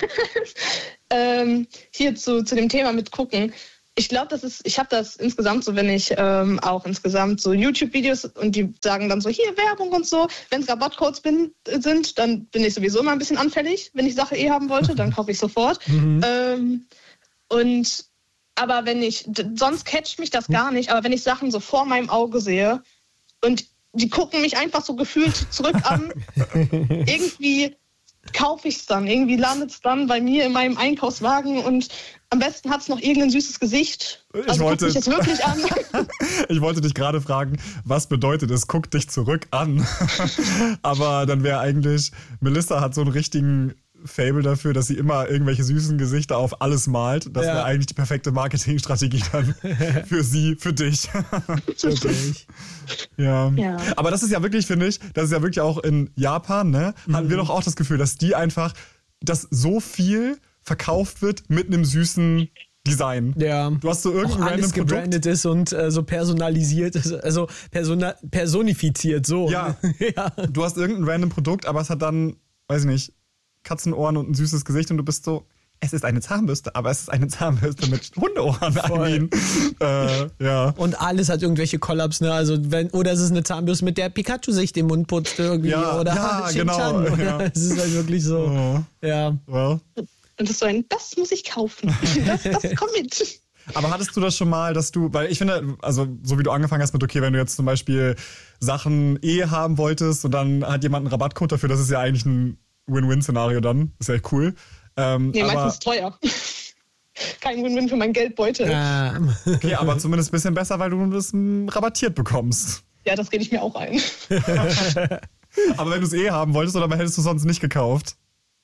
ähm, hier zu, zu dem Thema mit Gucken. Ich glaube, das ist, ich habe das insgesamt so, wenn ich ähm, auch insgesamt so YouTube-Videos und die sagen dann so, hier Werbung und so. Wenn es Rabattcodes bin, sind, dann bin ich sowieso immer ein bisschen anfällig. Wenn ich Sache eh haben wollte, dann kaufe ich sofort. Mhm. Ähm, und aber wenn ich, sonst catcht mich das gar nicht, aber wenn ich Sachen so vor meinem Auge sehe und die gucken mich einfach so gefühlt zurück an, irgendwie kaufe ich es dann, irgendwie landet es dann bei mir in meinem Einkaufswagen und am besten hat es noch irgendein süßes Gesicht. Ich also wollte, guck mich jetzt wirklich an. Ich wollte dich gerade fragen, was bedeutet es, guck dich zurück an? Aber dann wäre eigentlich, Melissa hat so einen richtigen Fable dafür, dass sie immer irgendwelche süßen Gesichter auf alles malt. Das ja. wäre eigentlich die perfekte Marketingstrategie dann für sie, für dich. Wirklich. Ja. ja. Aber das ist ja wirklich, finde ich, das ist ja wirklich auch in Japan, ne? Hatten mhm. wir doch auch das Gefühl, dass die einfach, dass so viel verkauft wird mit einem süßen Design. Ja. Du hast so irgendein auch alles random Produkt. gebrandet ist und äh, so personalisiert ist, also persona- personifiziert, so. Ja. ja. Du hast irgendein random Produkt, aber es hat dann, weiß ich nicht, Katzenohren und ein süßes Gesicht und du bist so, es ist eine Zahnbürste, aber es ist eine Zahnbürste mit Hundeohren an äh, ja. Und alles hat irgendwelche Kollaps, ne? Also wenn, oder es ist eine Zahnbürste, mit der Pikachu sich den Mund putzt irgendwie. Ja, oder ja, Shin-Chan, genau. Oder? Ja. Es ist halt wirklich so. Oh. Ja. Well. Und das ist so ein, das muss ich kaufen. Das, das kommt mit. Aber hattest du das schon mal, dass du, weil ich finde, also so wie du angefangen hast mit, okay, wenn du jetzt zum Beispiel Sachen eh haben wolltest und dann hat jemand einen Rabattcode dafür, das ist ja eigentlich ein Win-Win-Szenario dann. Ist ja echt cool. Ähm, nee, aber, meistens teuer. Kein Win-Win für mein Geldbeutel. Ähm. Okay, aber zumindest ein bisschen besser, weil du das rabattiert bekommst. Ja, das rede ich mir auch ein. Aber wenn du es eh haben wolltest, oder hättest du sonst nicht gekauft?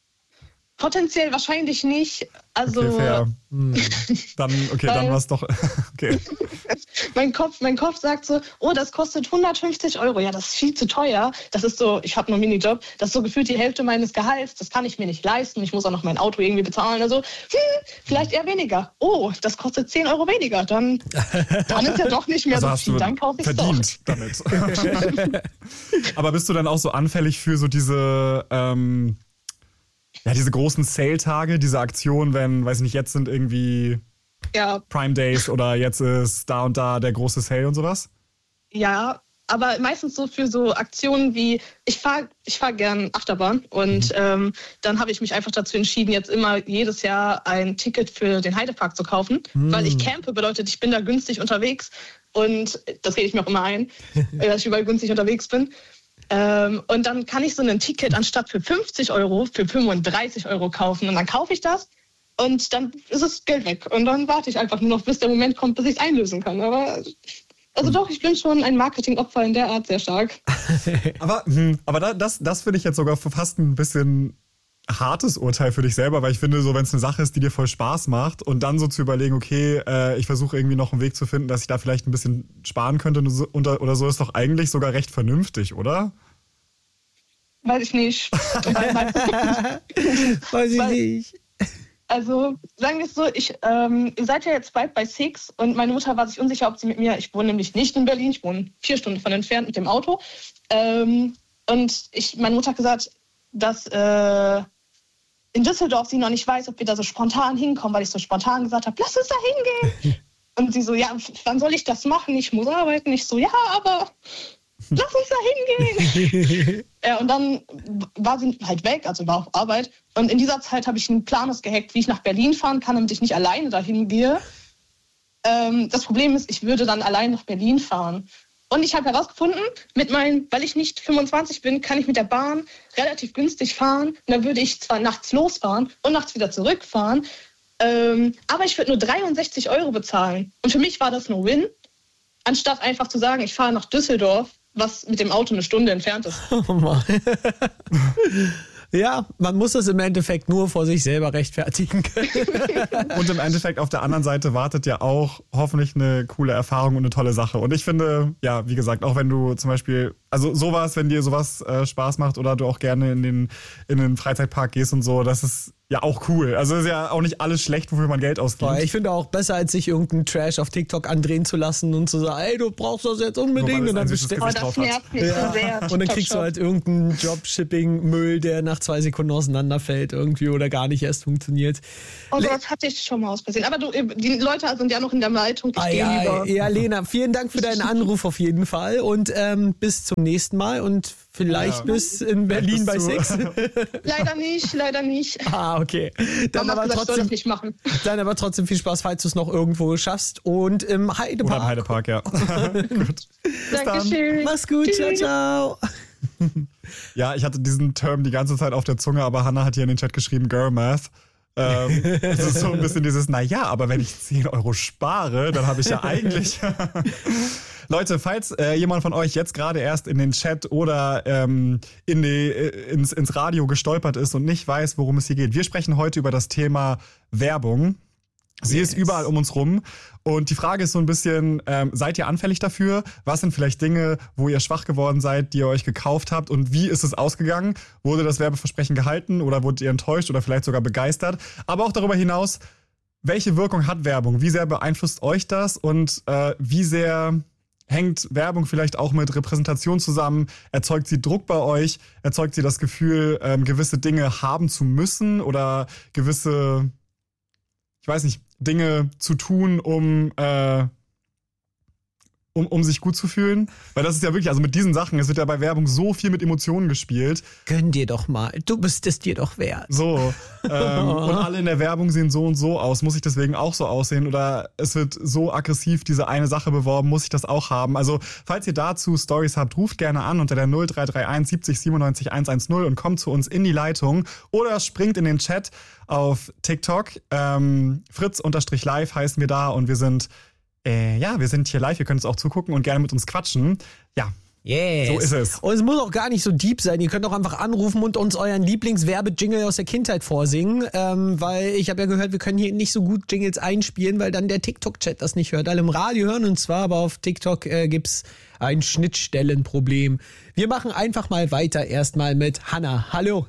Potenziell wahrscheinlich nicht. Also okay, fair. Hm. Dann, okay, dann war es doch. Okay. mein, Kopf, mein Kopf sagt so, oh, das kostet hundertfünfzig Euro. Ja, das ist viel zu teuer. Das ist so, ich habe nur einen Minijob, das ist so gefühlt die Hälfte meines Gehalts. Das kann ich mir nicht leisten. Ich muss auch noch mein Auto irgendwie bezahlen. Also, hm, vielleicht eher weniger. Oh, das kostet zehn Euro weniger. Dann, dann ist ja doch nicht mehr also so hast viel. Du dann kaufe ich es verdient damit. Aber bist du dann auch so anfällig für so diese... Ähm, Ja, diese großen Sale-Tage, diese Aktionen, wenn, weiß ich nicht, jetzt sind irgendwie ja. Prime Days oder jetzt ist da und da der große Sale und sowas? Ja, aber meistens so für so Aktionen wie, ich fahre ich fahr gern Achterbahn und mhm. ähm, dann habe ich mich einfach dazu entschieden, jetzt immer jedes Jahr ein Ticket für den Heidepark zu kaufen, mhm. weil ich campe, bedeutet, ich bin da günstig unterwegs und das rede ich mir auch immer ein, dass ich überall günstig unterwegs bin. Ähm, und dann kann ich so ein Ticket anstatt für fünfzig Euro für fünfunddreißig Euro kaufen und dann kaufe ich das und dann ist das Geld weg und dann warte ich einfach nur noch, bis der Moment kommt, bis ich es einlösen kann. Aber also doch, ich bin schon ein Marketingopfer in der Art sehr stark. aber hm, aber da, das, das finde ich jetzt sogar fast ein bisschen hartes Urteil für dich selber, weil ich finde, so wenn es eine Sache ist, die dir voll Spaß macht und dann so zu überlegen, okay, äh, ich versuche irgendwie noch einen Weg zu finden, dass ich da vielleicht ein bisschen sparen könnte und so, oder, oder so, ist doch eigentlich sogar recht vernünftig, oder? Weiß ich nicht. Weiß ich nicht. Also sagen wir es so, ich, ähm, ihr seid ja jetzt bald bei Six und meine Mutter war sich unsicher, ob sie mit mir, ich wohne nämlich nicht in Berlin, ich wohne vier Stunden von entfernt mit dem Auto. Ähm, und ich, meine Mutter hat gesagt, dass äh, in Düsseldorf sie noch nicht weiß, ob wir da so spontan hinkommen, weil ich so spontan gesagt habe, lass uns da hingehen. Und sie so, ja, wann soll ich das machen? Ich muss arbeiten. Ich so, ja, aber lass uns da hingehen. Ja, und dann war sie halt weg, also war auf Arbeit. Und in dieser Zeit habe ich einen Planus gehackt, wie ich nach Berlin fahren kann, damit ich nicht alleine dahin gehe. Ähm, das Problem ist, ich würde dann allein nach Berlin fahren. Und ich habe herausgefunden, mit meinen, weil ich nicht fünfundzwanzig bin, kann ich mit der Bahn relativ günstig fahren. Und dann würde ich zwar nachts losfahren und nachts wieder zurückfahren, ähm, aber ich würde nur dreiundsechzig Euro bezahlen. Und für mich war das no win, anstatt einfach zu sagen, ich fahre nach Düsseldorf, was mit dem Auto eine Stunde entfernt ist. Oh Mann. Ja, man muss das im Endeffekt nur vor sich selber rechtfertigen können. Und im Endeffekt auf der anderen Seite wartet ja auch hoffentlich eine coole Erfahrung und eine tolle Sache. Und ich finde, ja, wie gesagt, auch wenn du zum Beispiel, also sowas, wenn dir sowas äh, Spaß macht oder du auch gerne in den, in den Freizeitpark gehst und so, das ist ja auch cool. Also ist ja auch nicht alles schlecht, wofür man Geld ausgibt. Ich finde auch besser, als sich irgendeinen Trash auf TikTok andrehen zu lassen und zu sagen, ey, du brauchst das jetzt unbedingt. Und dann bestellst oh, das nervt mich ja. so sehr. Und dann kriegst du halt irgendeinen Dropshipping-Müll, der nach zwei Sekunden auseinanderfällt irgendwie oder gar nicht erst funktioniert. Oh, das hatte ich schon mal ausgesehen. Aber du, die Leute sind ja noch in der Leitung. Ich ah, gehe ja, lieber. Ja, Lena, vielen Dank für deinen Anruf auf jeden Fall. Und ähm, bis zum nächsten Mal und vielleicht ja. bis in Berlin bei Six. Leider nicht, leider nicht. Ah, okay. Dann aber, gesagt, trotzdem, nicht machen. dann aber trotzdem viel Spaß, falls du es noch irgendwo schaffst. Und im Heidepark. Oder im Heidepark, ja. Gut. Dankeschön. Mach's gut, Tschüss. ciao, ciao. Ja, ich hatte diesen Term die ganze Zeit auf der Zunge, aber Hannah hat hier in den Chat geschrieben, Girl Math. ähm, das ist so ein bisschen dieses, naja, aber wenn ich zehn Euro spare, dann habe ich ja eigentlich... Leute, falls äh, jemand von euch jetzt gerade erst in den Chat oder ähm, in die, äh, ins, ins Radio gestolpert ist und nicht weiß, worum es hier geht. Wir sprechen heute über das Thema Werbung. Sie yes. ist überall um uns rum. Und die Frage ist so ein bisschen, ähm, seid ihr anfällig dafür? Was sind vielleicht Dinge, wo ihr schwach geworden seid, die ihr euch gekauft habt? Und wie ist es ausgegangen? Wurde das Werbeversprechen gehalten oder wurdet ihr enttäuscht oder vielleicht sogar begeistert? Aber auch darüber hinaus, welche Wirkung hat Werbung? Wie sehr beeinflusst euch das? Und äh, wie sehr hängt Werbung vielleicht auch mit Repräsentation zusammen? Erzeugt sie Druck bei euch? Erzeugt sie das Gefühl, ähm, gewisse Dinge haben zu müssen oder gewisse, ich weiß nicht, Dinge zu tun, um, äh, um, um sich gut zu fühlen? Weil das ist ja wirklich, also mit diesen Sachen, es wird ja bei Werbung so viel mit Emotionen gespielt. Gönn dir doch mal, du bist es dir doch wert. So, ähm, und alle in der Werbung sehen so und so aus, muss ich deswegen auch so aussehen? Oder es wird so aggressiv diese eine Sache beworben, muss ich das auch haben? Also, falls ihr dazu Storys habt, ruft gerne an unter der null drei drei eins siebzig siebenundneunzig hundertzehn und kommt zu uns in die Leitung oder springt in den Chat auf TikTok. Ähm, Fritz-Live heißen wir da und wir sind Äh, ja, wir sind hier live, ihr könnt uns auch zugucken und gerne mit uns quatschen. Ja, yes. So ist es. Und es muss auch gar nicht so deep sein. Ihr könnt auch einfach anrufen und uns euren Lieblingswerbejingle aus der Kindheit vorsingen. Ähm, weil ich habe ja gehört, wir können hier nicht so gut Jingles einspielen, weil dann der TikTok-Chat das nicht hört. Alle im Radio hören uns zwar, aber auf TikTok äh, gibt's ein Schnittstellenproblem. Wir machen einfach mal weiter erstmal mit Hannah. Hallo.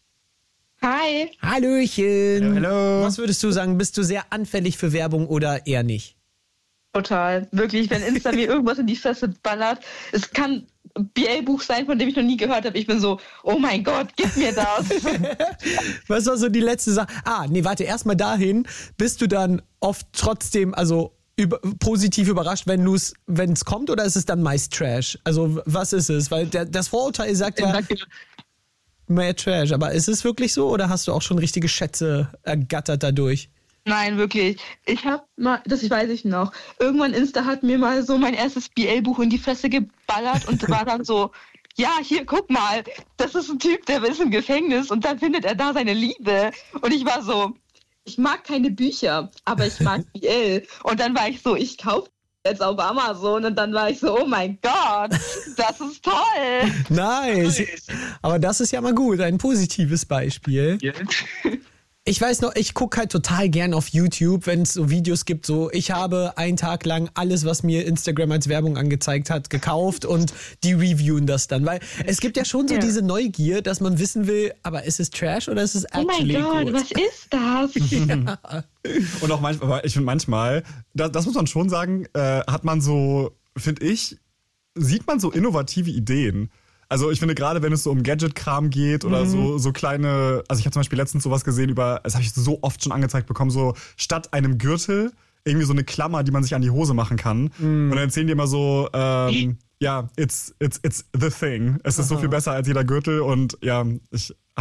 Hi. Hallöchen. Hallo. Was würdest du sagen, bist du sehr anfällig für Werbung oder eher nicht? Total. Wirklich, wenn Insta mir irgendwas in die Fresse ballert. Es kann ein B L-Buch sein, von dem ich noch nie gehört habe. Ich bin so, oh mein Gott, gib mir das. Was war so die letzte Sache? Ah, nee, warte, erstmal dahin. Bist du dann oft trotzdem, also über, positiv überrascht, wenn es wenn es kommt, oder ist es dann meist Trash? Also was ist es? Weil der, das Vorurteil sagt ja mehr Trash. Aber ist es wirklich so oder hast du auch schon richtige Schätze ergattert dadurch? Nein, wirklich. Ich hab mal, das weiß ich noch, irgendwann Insta hat mir mal so mein erstes B L-Buch in die Fresse geballert und war dann so, ja, hier, guck mal, das ist ein Typ, der ist im Gefängnis und dann findet er da seine Liebe. Und ich war so, ich mag keine Bücher, aber ich mag B L. Und dann war ich so, ich kaufe jetzt auf Amazon und dann war ich so, oh mein Gott, das ist toll. Nice. Aber das ist ja mal gut, ein positives Beispiel. Yes. Ich weiß noch, ich gucke halt total gern auf YouTube, wenn es so Videos gibt, so ich habe einen Tag lang alles, was mir Instagram als Werbung angezeigt hat, gekauft und die reviewen das dann, weil es gibt ja schon so ja. diese Neugier, dass man wissen will, aber ist es Trash oder ist es actually Oh mein Gott, gut? was ist das? Ja. Und auch manchmal, ich finde manchmal, das, das muss man schon sagen, äh, hat man so, finde ich, sieht man so innovative Ideen. Also ich finde gerade, wenn es so um Gadget-Kram geht oder mhm. so, so kleine, also ich habe zum Beispiel letztens sowas gesehen über, das habe ich so oft schon angezeigt bekommen, so statt einem Gürtel irgendwie so eine Klammer, die man sich an die Hose machen kann. Mhm. Und dann erzählen die immer so, ähm, ja, it's, it's, it's the thing. Es ist Aha. so viel besser als jeder Gürtel und ja, ich habe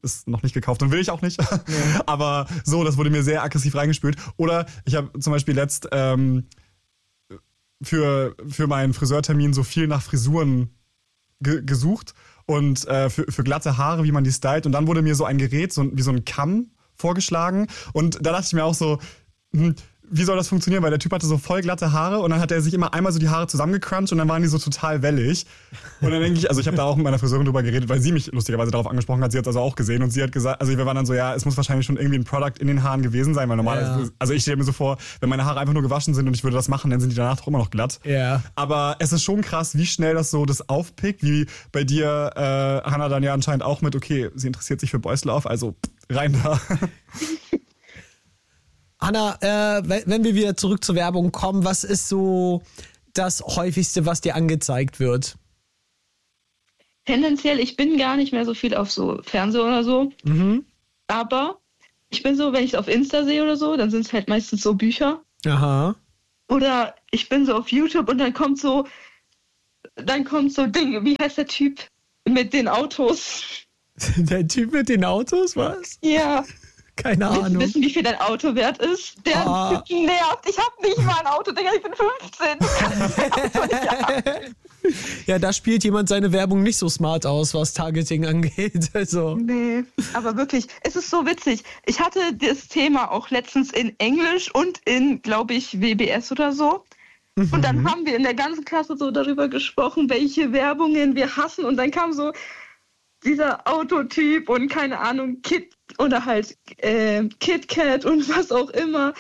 es noch nicht gekauft und will ich auch nicht. Ja. Aber so, das wurde mir sehr aggressiv reingespült. Oder ich habe zum Beispiel letzt ähm, für, für meinen Friseurtermin so viel nach Frisuren ge- gesucht und äh, für, für glatte Haare, wie man die stylt. Und dann wurde mir so ein Gerät, so, wie so ein Kamm vorgeschlagen. Und da dachte ich mir auch so, hm, wie soll das funktionieren? Weil der Typ hatte so voll glatte Haare und dann hat er sich immer einmal so die Haare zusammengecrunched und dann waren die so total wellig. Und dann denke ich, also ich habe da auch mit meiner Friseurin drüber geredet, weil sie mich lustigerweise darauf angesprochen hat. Sie hat es also auch gesehen und sie hat gesagt, also wir waren dann so, ja, es muss wahrscheinlich schon irgendwie ein Product in den Haaren gewesen sein, weil normalerweise, ja. also ich stelle mir so vor, wenn meine Haare einfach nur gewaschen sind und ich würde das machen, dann sind die danach doch immer noch glatt. Ja. Aber es ist schon krass, wie schnell das so das aufpickt, wie bei dir, äh, Hannah, dann ja anscheinend auch mit, okay, sie interessiert sich für Boyslauf, also rein da. Anna, äh, wenn wir wieder zurück zur Werbung kommen, was ist so das häufigste, was dir angezeigt wird? Tendenziell, ich bin gar nicht mehr so viel auf so Fernseher oder so. Mhm. Aber ich bin so, wenn ich es auf Insta sehe oder so, dann sind es halt meistens so Bücher. Aha. Oder ich bin so auf YouTube und dann kommt so, dann kommt so Ding, wie heißt der Typ mit den Autos? Der Typ mit den Autos, was? Ja. Keine Ahnung. Willst du wissen, wie viel dein Auto wert ist? Der ah. nervt. Ich hab nicht mal ein Auto, Digga, ich bin fünfzehn. Ja, da spielt jemand seine Werbung nicht so smart aus, was Targeting angeht. Also. Nee, aber wirklich, es ist so witzig. Ich hatte das Thema auch letztens in Englisch und in, glaube ich, W B S oder so. Mhm. Und dann haben wir in der ganzen Klasse so darüber gesprochen, welche Werbungen wir hassen. Und dann kam so dieser Autotyp und keine Ahnung, Kit oder halt äh, KitKat und was auch immer.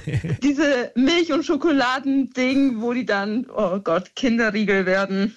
Diese Milch- und Schokoladending, wo die dann, oh Gott, Kinderriegel werden.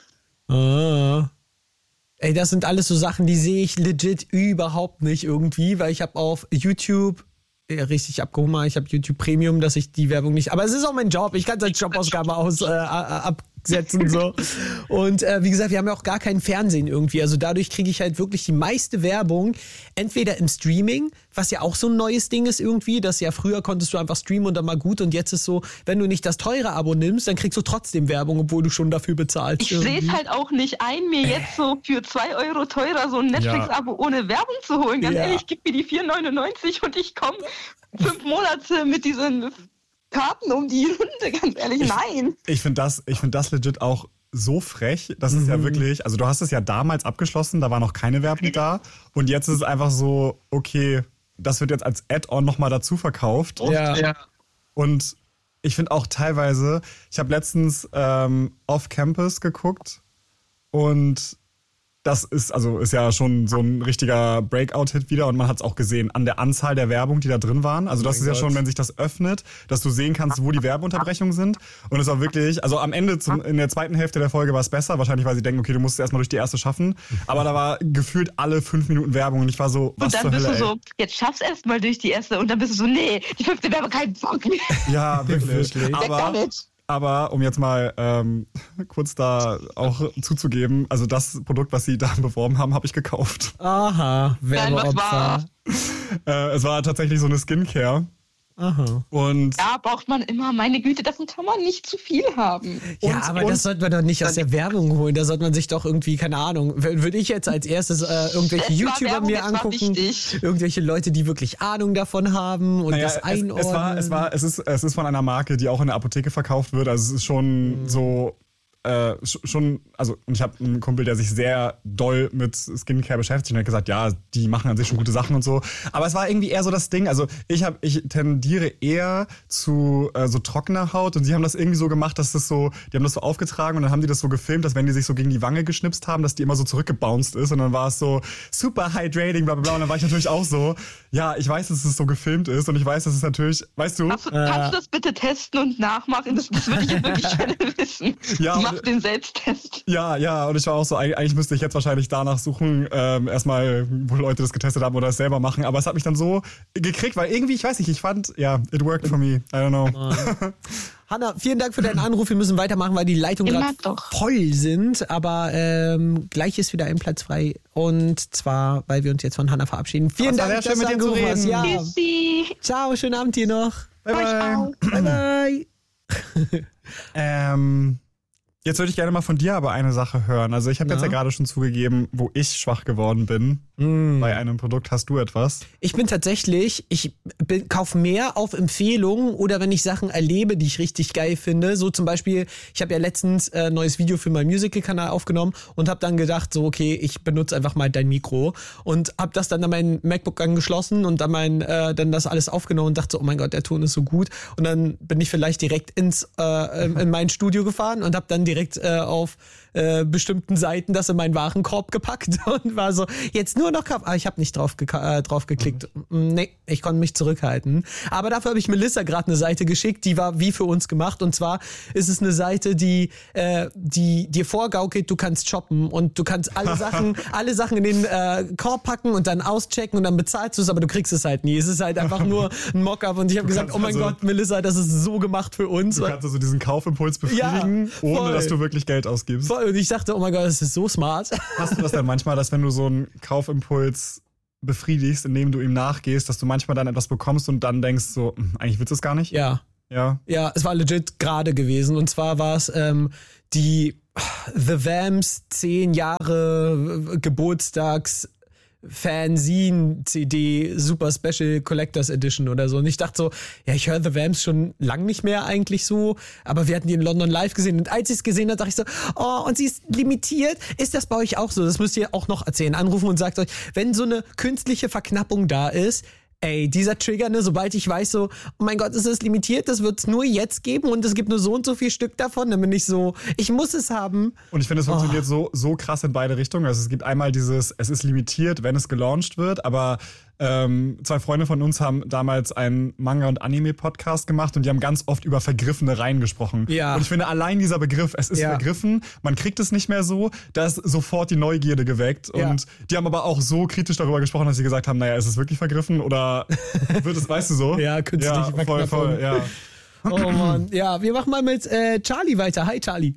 Ah. Ey, das sind alles so Sachen, die sehe ich legit überhaupt nicht irgendwie, weil ich habe auf YouTube ja, richtig abgehoben, ich habe YouTube Premium, dass ich die Werbung nicht, aber es ist auch mein Job, ich kann es als Jobausgabe aus äh, absetzen so. Und äh, wie gesagt, wir haben ja auch gar kein Fernsehen irgendwie, also dadurch kriege ich halt wirklich die meiste Werbung entweder im Streaming, was ja auch so ein neues Ding ist irgendwie, dass ja früher konntest du einfach streamen und dann mal gut und jetzt ist so, wenn du nicht das teure Abo nimmst, dann kriegst du trotzdem Werbung, obwohl du schon dafür bezahlst. Ich sehe es halt auch nicht ein, mir jetzt so für zwei Euro teurer so ein Netflix-Abo ja. ohne Werbung zu holen. Ganz ja. ehrlich, gib mir die vier neunundneunzig und ich komme fünf Monate mit diesen Karten um die Runde, ganz ehrlich, nein. Ich, ich finde das, ich find das legit auch so frech. Das ist mhm. ja wirklich, also du hast es ja damals abgeschlossen, da war noch keine Werbung da und jetzt ist es einfach so, okay, das wird jetzt als Add-on nochmal dazu verkauft. Ja. ja. Und ich finde auch teilweise, ich habe letztens ähm, Off-Campus geguckt und das ist also ist ja schon so ein richtiger Breakout-Hit wieder und man hat es auch gesehen an der Anzahl der Werbung, die da drin waren. Also das oh ist ja Gott. schon, wenn sich das öffnet, dass du sehen kannst, wo die Werbeunterbrechungen sind. Und es war wirklich, also am Ende, zum, in der zweiten Hälfte der Folge war es besser. Wahrscheinlich, weil sie denken, okay, du musst es erstmal durch die erste schaffen. Aber da war gefühlt alle fünf Minuten Werbung und ich war so, was zur Hölle, Und dann bist du ey. so, jetzt schaff's erstmal durch die erste und dann bist du so, nee, die fünfte Werbung, kein Bock mehr. Ja, wirklich. wirklich. Aber, Aber um jetzt mal ähm, kurz da auch zuzugeben, also das Produkt, was sie da beworben haben, habe ich gekauft. Aha, Werbeopfer. Äh, es war tatsächlich so eine Skincare. Aha. Und da braucht man immer, meine Güte, davon kann man nicht zu viel haben. Ja, und, aber und, das sollte man doch nicht aus der Werbung holen. Da sollte man sich doch irgendwie, keine Ahnung, würde ich jetzt als erstes äh, irgendwelche YouTuber Werbung, mir angucken, irgendwelche Leute, die wirklich Ahnung davon haben und naja, das einordnen. Es, es, war, es, war, es, ist, es ist von einer Marke, die auch in der Apotheke verkauft wird. Also es ist schon mhm. so... Äh, schon, also und ich habe einen Kumpel, der sich sehr doll mit Skincare beschäftigt und hat gesagt, ja, die machen an sich schon gute Sachen und so. Aber es war irgendwie eher so das Ding, also ich habe, ich tendiere eher zu äh, so trockener Haut und sie haben das irgendwie so gemacht, dass das so, die haben das so aufgetragen und dann haben die das so gefilmt, dass wenn die sich so gegen die Wange geschnipst haben, dass die immer so zurückgebounced ist und dann war es so super hydrating, bla bla bla und dann war ich natürlich auch so, ja, ich weiß, dass es so gefilmt ist und ich weiß, dass es natürlich, weißt du? Kannst du, äh, kannst du das bitte testen und nachmachen? Das, das würde ich jetzt wirklich gerne wissen. Ja, Mach den Selbsttest. Ja, ja, und ich war auch so, eigentlich müsste ich jetzt wahrscheinlich danach suchen, ähm, erstmal, wo Leute das getestet haben oder es selber machen, aber es hat mich dann so gekriegt, weil irgendwie, ich weiß nicht, ich fand, ja, it worked for me, I don't know. Hanna, vielen Dank für deinen Anruf, wir müssen weitermachen, weil die Leitungen gerade voll sind, aber ähm, gleich ist wieder ein Platz frei und zwar, weil wir uns jetzt von Hanna verabschieden. Vielen Dank, dass du angerufen hast. Ja. Ciao, schönen Abend dir noch. Bye, bye. Bye, bye. ähm... Jetzt würde ich gerne mal von dir aber eine Sache hören. Also ich habe jetzt ja gerade schon zugegeben, wo ich schwach geworden bin. mm. bei einem Produkt? Hast du etwas? Ich bin tatsächlich, ich kaufe mehr auf Empfehlungen oder wenn ich Sachen erlebe, die ich richtig geil finde. So zum Beispiel, ich habe ja letztens ein äh, neues Video für meinen Musical-Kanal aufgenommen und habe dann gedacht, so okay, ich benutze einfach mal dein Mikro und habe das dann an mein MacBook angeschlossen und dann, mein, äh, dann das alles aufgenommen und dachte so, oh mein Gott, der Ton ist so gut. Und dann bin ich vielleicht direkt ins äh, in mein Studio gefahren und habe dann direkt äh, auf äh, bestimmten Seiten das in meinen Warenkorb gepackt und war so, jetzt nur noch kaufen. Ah, ich habe nicht drauf, geka- äh, drauf geklickt. Mhm. Nee, ich konnte mich zurückhalten. Aber dafür habe ich Melissa gerade eine Seite geschickt, die war wie für uns gemacht. Und zwar ist es eine Seite, die, äh, die dir vorgaukelt, du kannst shoppen und du kannst alle Sachen, alle Sachen in den äh, Korb packen und dann auschecken und dann bezahlst du es, aber du kriegst es halt nie. Es ist halt einfach nur ein Mockup und ich habe gesagt, oh mein also, Gott, Melissa, das ist so gemacht für uns. Du kannst also diesen Kaufimpuls befriedigen, ja, ohne dass du wirklich Geld ausgibst. Voll. Und ich dachte, oh mein Gott, das ist so smart. Hast du das denn manchmal, dass wenn du so einen Kaufimpuls befriedigst, indem du ihm nachgehst, dass du manchmal dann etwas bekommst und dann denkst so, eigentlich willst du es gar nicht? Ja. Ja. Ja, es war legit gerade gewesen. Und zwar war es ähm, die The Vamps zehn Jahre Geburtstags Fanzine-C D Super Special Collectors Edition oder so. Und ich dachte so, ja, ich höre The Vamps schon lang nicht mehr eigentlich so, aber wir hatten die in London live gesehen. Und als ich es gesehen habe, dachte ich so, oh, und sie ist limitiert. Ist das bei euch auch so? Das müsst ihr auch noch erzählen. Anrufen und sagt euch, wenn so eine künstliche Verknappung da ist, ey, dieser Trigger, ne, sobald ich weiß so, oh mein Gott, es ist limitiert, das wird es nur jetzt geben und es gibt nur so und so viel Stück davon, dann bin ich so, ich muss es haben. Und ich finde, es funktioniert oh. so, so krass in beide Richtungen. Also es gibt einmal dieses, es ist limitiert, wenn es gelauncht wird, aber ähm, zwei Freunde von uns haben damals einen Manga- und Anime-Podcast gemacht und die haben ganz oft über vergriffene Reihen gesprochen. Ja. Und ich finde, allein dieser Begriff, es ist ja. vergriffen, man kriegt es nicht mehr so, da ist sofort die Neugierde geweckt. Ja. Und die haben aber auch so kritisch darüber gesprochen, dass sie gesagt haben, naja, ist es wirklich vergriffen oder wird es, weißt du so? Ja, künstliche ja, voll, voll, ja. Oh Mann, ja, wir machen mal mit äh, Charlie weiter. Hi, Charlie.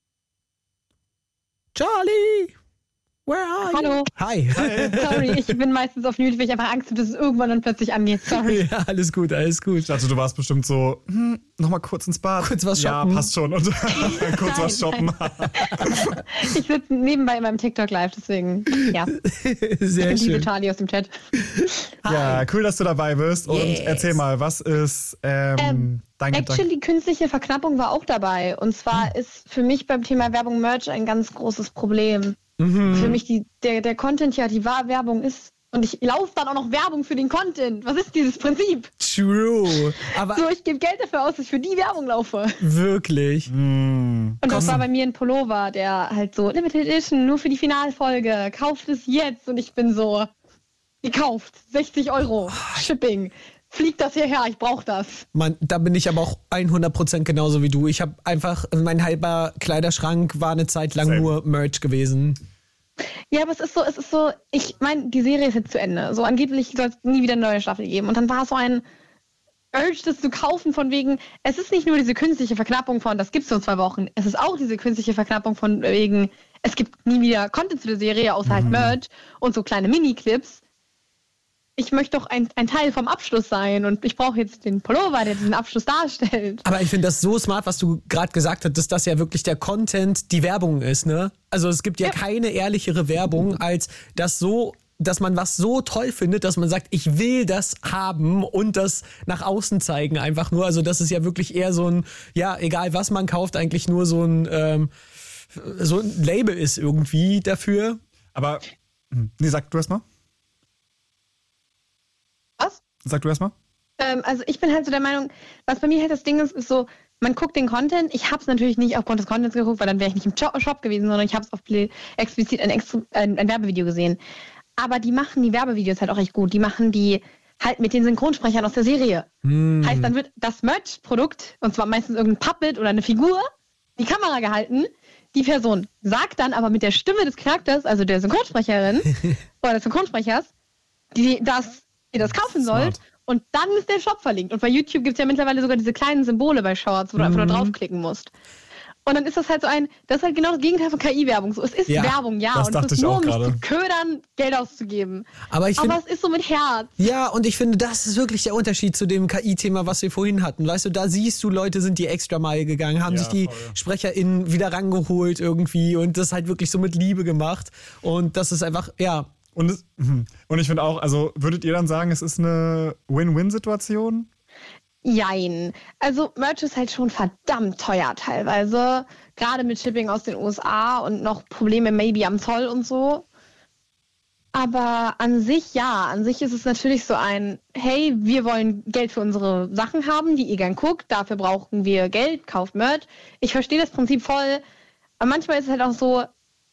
Charlie! Where are Hallo. you? Hi. Hi. Sorry, ich bin meistens auf Mute, weil ich einfach Angst habe, dass es irgendwann dann plötzlich angeht. Sorry. Ja, alles gut, alles gut. Ich dachte, du warst bestimmt so, hm, nochmal kurz ins Bad. Kurz was shoppen. Ja, passt schon. Und kurz nein, was shoppen. Ich sitze nebenbei in meinem TikTok live, deswegen, ja. Sehr ich schön. liebe Charlie aus dem Chat. Ja, cool, dass du dabei bist. Und yes. erzähl mal, was ist ähm, ähm, dein Gedanke? Actually, künstliche Verknappung war auch dabei. Und zwar hm. ist für mich beim Thema Werbung Merch ein ganz großes Problem. Mhm. Für mich die, der, der Content ja die wahre Werbung ist. Und ich laufe dann auch noch Werbung für den Content. Was ist dieses Prinzip? True. Aber so, ich gebe Geld dafür aus, dass ich für die Werbung laufe. Wirklich? Mm. Und das war bei mir ein Pullover, der halt so, Limited Edition, nur für die Finalfolge. Kauft es jetzt. Und ich bin so, gekauft. sechzig Euro. Shipping. Fliegt das hierher, ich brauche das. Mann, da bin ich aber auch hundert Prozent genauso wie du. Ich habe einfach, mein halber Kleiderschrank war eine Zeit lang Same. nur Merch gewesen. Ja, aber es ist so, es ist so, ich meine, die Serie ist jetzt zu Ende. So angeblich soll es nie wieder eine neue Staffel geben. Und dann war es so ein Urge, das zu kaufen von wegen, es ist nicht nur diese künstliche Verknappung von, das gibt's nur zwei Wochen. Es ist auch diese künstliche Verknappung von wegen, es gibt nie wieder Content zu der Serie, außer mhm. halt Merch und so kleine Mini-Clips. Ich möchte doch ein, ein Teil vom Abschluss sein und ich brauche jetzt den Pullover, der diesen Abschluss darstellt. Aber ich finde das so smart, was du gerade gesagt hast, dass das ja wirklich der Content die Werbung ist, ne? Also es gibt ja, ja. keine ehrlichere Werbung, als das so, dass man was so toll findet, dass man sagt, ich will das haben und das nach außen zeigen einfach nur. Also das ist ja wirklich eher so ein, ja, egal was man kauft, eigentlich nur so ein, ähm, so ein Label ist irgendwie dafür. Aber, nee, sag du erst mal. Was? Sag du erstmal. Ähm, also ich bin halt so der Meinung, was bei mir halt das Ding ist, ist so, man guckt den Content. Ich habe es natürlich nicht aufgrund des Contents geguckt, weil dann wäre ich nicht im Shop gewesen, sondern ich habe es auf explizit ein, Extra, ein, ein Werbevideo gesehen. Aber die machen die Werbevideos halt auch echt gut. Die machen die halt mit den Synchronsprechern aus der Serie. Mm. Heißt, dann wird das Merch-Produkt, und zwar meistens irgendein Puppet oder eine Figur, die Kamera gehalten. Die Person sagt dann aber mit der Stimme des Charakters, also der Synchronsprecherin oder des Synchronsprechers, die das ihr das kaufen sollt und dann ist der Shop verlinkt. Und bei YouTube gibt es ja mittlerweile sogar diese kleinen Symbole bei Shorts, wo du mhm. einfach nur draufklicken musst. Und dann ist das halt so ein, das ist halt genau das Gegenteil von K I-Werbung. So, es ist ja, Werbung, ja, und es ist nur, um mich zu ködern, Geld auszugeben. Aber, ich Aber find, es ist so mit Herz. Ja, und ich finde, das ist wirklich der Unterschied zu dem K I-Thema, was wir vorhin hatten. Weißt du, da siehst du, Leute sind die extra Meile gegangen, haben ja, sich die voll. SprecherInnen wieder rangeholt irgendwie und das halt wirklich so mit Liebe gemacht. Und das ist einfach, ja, Und, es, und ich finde auch, also würdet ihr dann sagen, es ist eine Win-Win-Situation? Jein. Also Merch ist halt schon verdammt teuer teilweise. Gerade mit Shipping aus den U S A und noch Probleme maybe am Zoll und so. Aber an sich, ja, an sich ist es natürlich so ein, hey, wir wollen Geld für unsere Sachen haben, die ihr gern guckt, dafür brauchen wir Geld, kauft Merch. Ich verstehe das Prinzip voll, aber manchmal ist es halt auch so,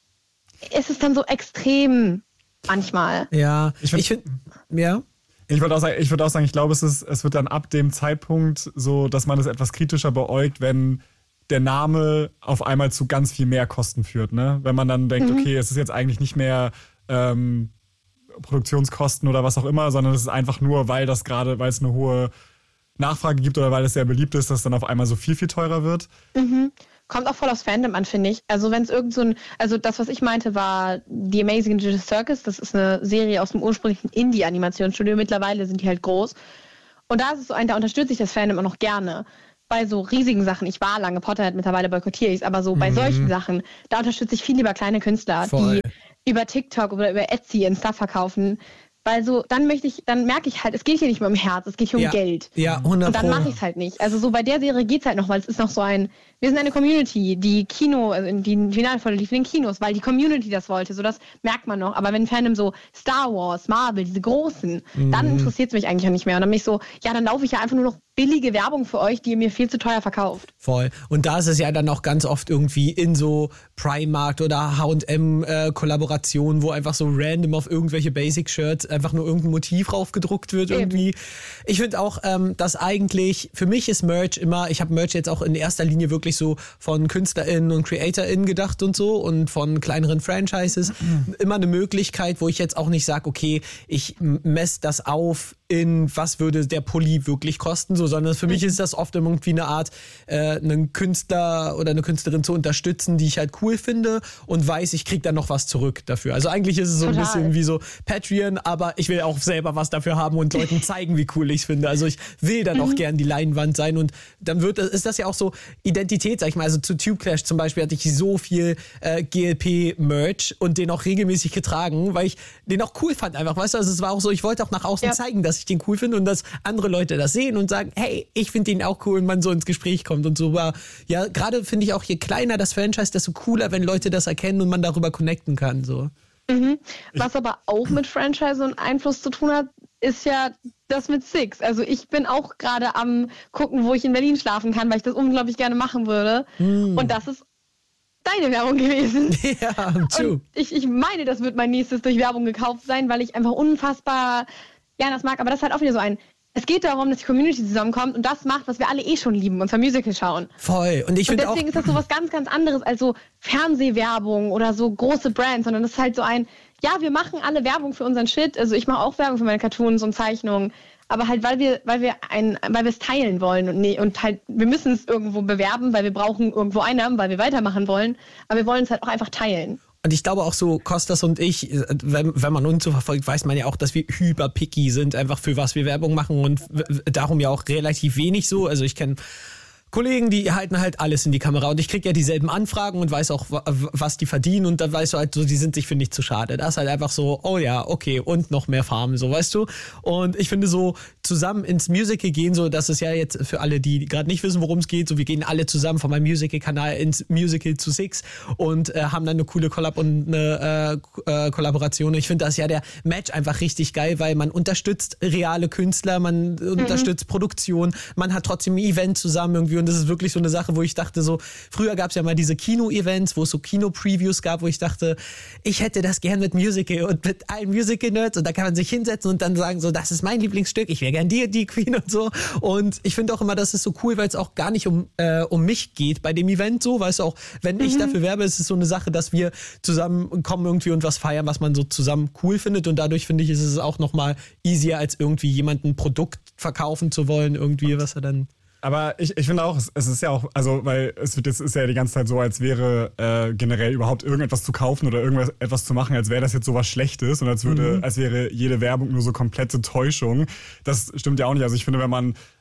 es ist dann so extrem manchmal. Ja, ich finde, find, ja. Ich würde auch sagen, ich würde auch sagen, ich glaube, es ist, es wird dann ab dem Zeitpunkt so, dass man es etwas kritischer beäugt, wenn der Name auf einmal zu ganz viel mehr Kosten führt, ne? Wenn man dann denkt, mhm. okay, es ist jetzt eigentlich nicht mehr ähm, Produktionskosten oder was auch immer, sondern es ist einfach nur, weil das gerade, weil es eine hohe Nachfrage gibt oder weil es sehr beliebt ist, dass dann auf einmal so viel, viel teurer wird. Mhm. Kommt auch voll aufs Fandom an, finde ich. Also wenn es irgend so ein, also das, was ich meinte, war The Amazing Digital Circus. Das ist eine Serie aus dem ursprünglichen Indie-Animationsstudio. Mittlerweile sind die halt groß. Und da ist es so ein, da unterstütze ich das Fandom auch noch gerne. Bei so riesigen Sachen, ich war lange Potterhead, mittlerweile boykottiere ich es, aber so bei mhm. solchen Sachen, da unterstütze ich viel lieber kleine Künstler, Voll. die über TikTok oder über Etsy ihren Stuff verkaufen. Weil so, dann möchte ich, dann merke ich halt, es geht hier nicht mehr um Herz, es geht hier ja. um Geld. Ja, hundert Und dann mache ich es halt nicht. Also so bei der Serie geht es halt noch, weil es ist noch so ein, wir sind eine Community, die Kino, also die Finalfolge lief in den Kinos, weil die Community das wollte, so das merkt man noch. Aber wenn Fandom so Star Wars, Marvel, diese großen, mhm. dann interessiert es mich eigentlich auch nicht mehr. Und dann bin ich so, ja, dann laufe ich ja einfach nur noch billige Werbung für euch, die ihr mir viel zu teuer verkauft. Voll. Und da ist es ja dann auch ganz oft irgendwie in so Primark oder H und M äh, Kollaborationen, wo einfach so random auf irgendwelche Basic-Shirts einfach nur irgendein Motiv raufgedruckt wird irgendwie. Eben. Ich finde auch, ähm, dass eigentlich, für mich ist Merch immer, ich habe Merch jetzt auch in erster Linie wirklich so von KünstlerInnen und CreatorInnen gedacht und so und von kleineren Franchises. Mhm. Immer eine Möglichkeit, wo ich jetzt auch nicht sage, okay, ich messe das auf in was würde der Pulli wirklich kosten, so, sondern für mich ist das oft irgendwie eine Art, äh, einen Künstler oder eine Künstlerin zu unterstützen, die ich halt cool finde und weiß, ich krieg dann noch was zurück dafür. Also eigentlich ist es so Total. ein bisschen wie so Patreon, aber ich will auch selber was dafür haben und Leuten zeigen, wie cool ich es finde. Also ich will dann auch mhm. gern die Leinwand sein und dann wird ist das ja auch so Identität, sag ich mal. Also zu Tube Clash zum Beispiel hatte ich so viel äh, G L P-Merch und den auch regelmäßig getragen, weil ich den auch cool fand einfach, weißt du, also es war auch so, ich wollte auch nach außen ja. zeigen, dass ich den cool finde und dass andere Leute das sehen und sagen, hey, ich finde den auch cool und man so ins Gespräch kommt und so war. Ja, gerade finde ich auch, je kleiner das Franchise, desto cooler, wenn Leute das erkennen und man darüber connecten kann, so. Mhm. Was aber auch mit Franchise und Einfluss zu tun hat, ist ja das mit Six. Also ich bin auch gerade am gucken, wo ich in Berlin schlafen kann, weil ich das unglaublich gerne machen würde. Mhm. Und das ist deine Werbung gewesen. Ja, true. Und ich, ich meine, das wird mein nächstes durch Werbung gekauft sein, weil ich einfach unfassbar ja, das mag, aber das ist halt auch wieder so ein, es geht darum, dass die Community zusammenkommt und das macht, was wir alle eh schon lieben, und zwar Musical schauen. Voll. Und ich finde auch... Und deswegen ist das so was ganz, ganz anderes als so Fernsehwerbung oder so große Brands, sondern das ist halt so ein, ja, wir machen alle Werbung für unseren Shit, also ich mache auch Werbung für meine Cartoons und Zeichnungen, aber halt, weil wir, weil wir ein, weil wir es teilen wollen und nee, und halt, wir müssen es irgendwo bewerben, weil wir brauchen irgendwo Einnahmen, weil wir weitermachen wollen, aber wir wollen es halt auch einfach teilen. Und ich glaube auch so, Kostas und ich, wenn, wenn man uns so verfolgt, weiß man ja auch, dass wir hyper picky sind, einfach für was wir Werbung machen und darum ja auch relativ wenig so. Also ich kenne Kollegen, die halten halt alles in die Kamera und ich krieg ja dieselben Anfragen und weiß auch, was die verdienen und dann weißt du halt so, die sind sich für nicht zu schade. Das ist halt einfach so, oh ja, okay, und noch mehr Farmen, so, weißt du. Und ich finde so, zusammen ins Musical gehen, so, das ist ja jetzt für alle, die gerade nicht wissen, worum es geht, so, wir gehen alle zusammen von meinem Musical-Kanal ins Musical zu Six und äh, haben dann eine coole Collab und eine äh, äh, Kollaboration. Ich finde das ja der Match einfach richtig geil, weil man unterstützt reale Künstler, man mhm. unterstützt Produktion, man hat trotzdem ein Event zusammen irgendwie. Und das ist wirklich so eine Sache, wo ich dachte so, früher gab es ja mal diese Kino-Events, wo es so Kino-Previews gab, wo ich dachte, ich hätte das gern mit Musical und mit allen Musical-Nerds und da kann man sich hinsetzen und dann sagen so, das ist mein Lieblingsstück, ich wäre gern die, die Queen und so. Und ich finde auch immer, das ist so cool, weil es auch gar nicht um, äh, um mich geht bei dem Event so, weißt du auch, wenn mhm. ich dafür werbe, ist es so eine Sache, dass wir zusammenkommen irgendwie und was feiern, was man so zusammen cool findet und dadurch finde ich, ist es auch nochmal easier, als irgendwie jemandem ein Produkt verkaufen zu wollen, irgendwie, was er dann... Aber ich, ich finde auch, es, es ist ja auch, also, weil es wird jetzt ist ja die ganze Zeit so, als wäre äh, generell überhaupt irgendetwas zu kaufen oder irgendwas etwas zu machen, als wäre das jetzt sowas Schlechtes und als würde, mhm. als wäre jede Werbung nur so komplette Täuschung. Das stimmt ja auch nicht. Also ich finde, wenn man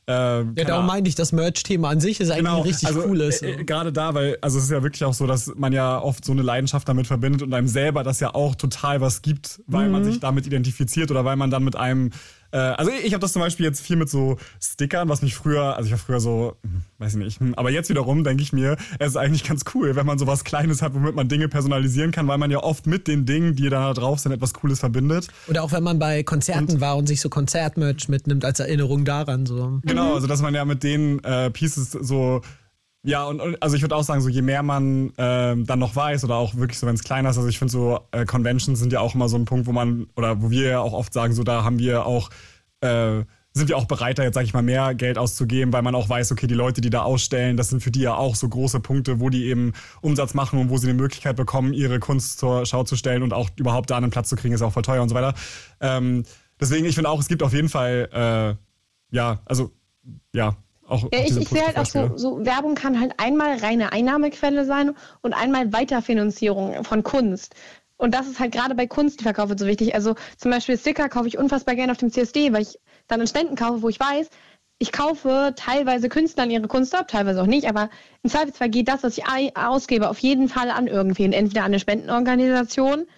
Äh, Ja, darum meine ich, das Merch-Thema an sich ist eigentlich genau, ein richtig also, cooles. Äh, gerade da, weil, also es ist ja wirklich auch so, dass man ja oft so eine Leidenschaft damit verbindet und einem selber das ja auch total was gibt, weil Mhm. man sich damit identifiziert oder weil man dann mit einem, äh, also ich, ich habe das zum Beispiel jetzt viel mit so Stickern, was mich früher, also ich war früher so, hm, weiß ich nicht, hm, aber jetzt wiederum denke ich mir, es ist eigentlich ganz cool, wenn man sowas Kleines hat, womit man Dinge personalisieren kann, weil man ja oft mit den Dingen, die da drauf sind, etwas Cooles verbindet. Oder auch wenn man bei Konzerten und, war und sich so Konzertmerch mitnimmt als Erinnerung daran. So. Genau, also dass man ja mit den äh, Pieces so, ja, und, und also ich würde auch sagen, so je mehr man ähm, dann noch weiß oder auch wirklich so, wenn es kleiner ist, also ich finde so äh, Conventions sind ja auch immer so ein Punkt, wo man, oder wo wir ja auch oft sagen, so da haben wir auch, äh, sind wir auch bereiter, jetzt sage ich mal, mehr Geld auszugeben, weil man auch weiß, okay, die Leute, die da ausstellen, das sind für die ja auch so große Punkte, wo die eben Umsatz machen und wo sie die Möglichkeit bekommen, ihre Kunst zur Schau zu stellen und auch überhaupt da einen Platz zu kriegen, ist auch voll teuer und so weiter. Ähm, deswegen, ich finde auch, es gibt auf jeden Fall, äh, ja, also, ja, auch, Ja, auch ich, diese ich sehe halt auch so, so, Werbung kann halt einmal reine Einnahmequelle sein und einmal Weiterfinanzierung von Kunst. Und das ist halt gerade bei Kunst, die verkaufe, so wichtig. Also zum Beispiel Sticker kaufe ich unfassbar gerne auf dem C S D, weil ich dann einen Ständen kaufe, wo ich weiß, ich kaufe teilweise Künstlern ihre Kunst ab, teilweise auch nicht, aber im Zweifelsfall geht das, was ich ausgebe, auf jeden Fall an irgendwen. Entweder an eine Spendenorganisation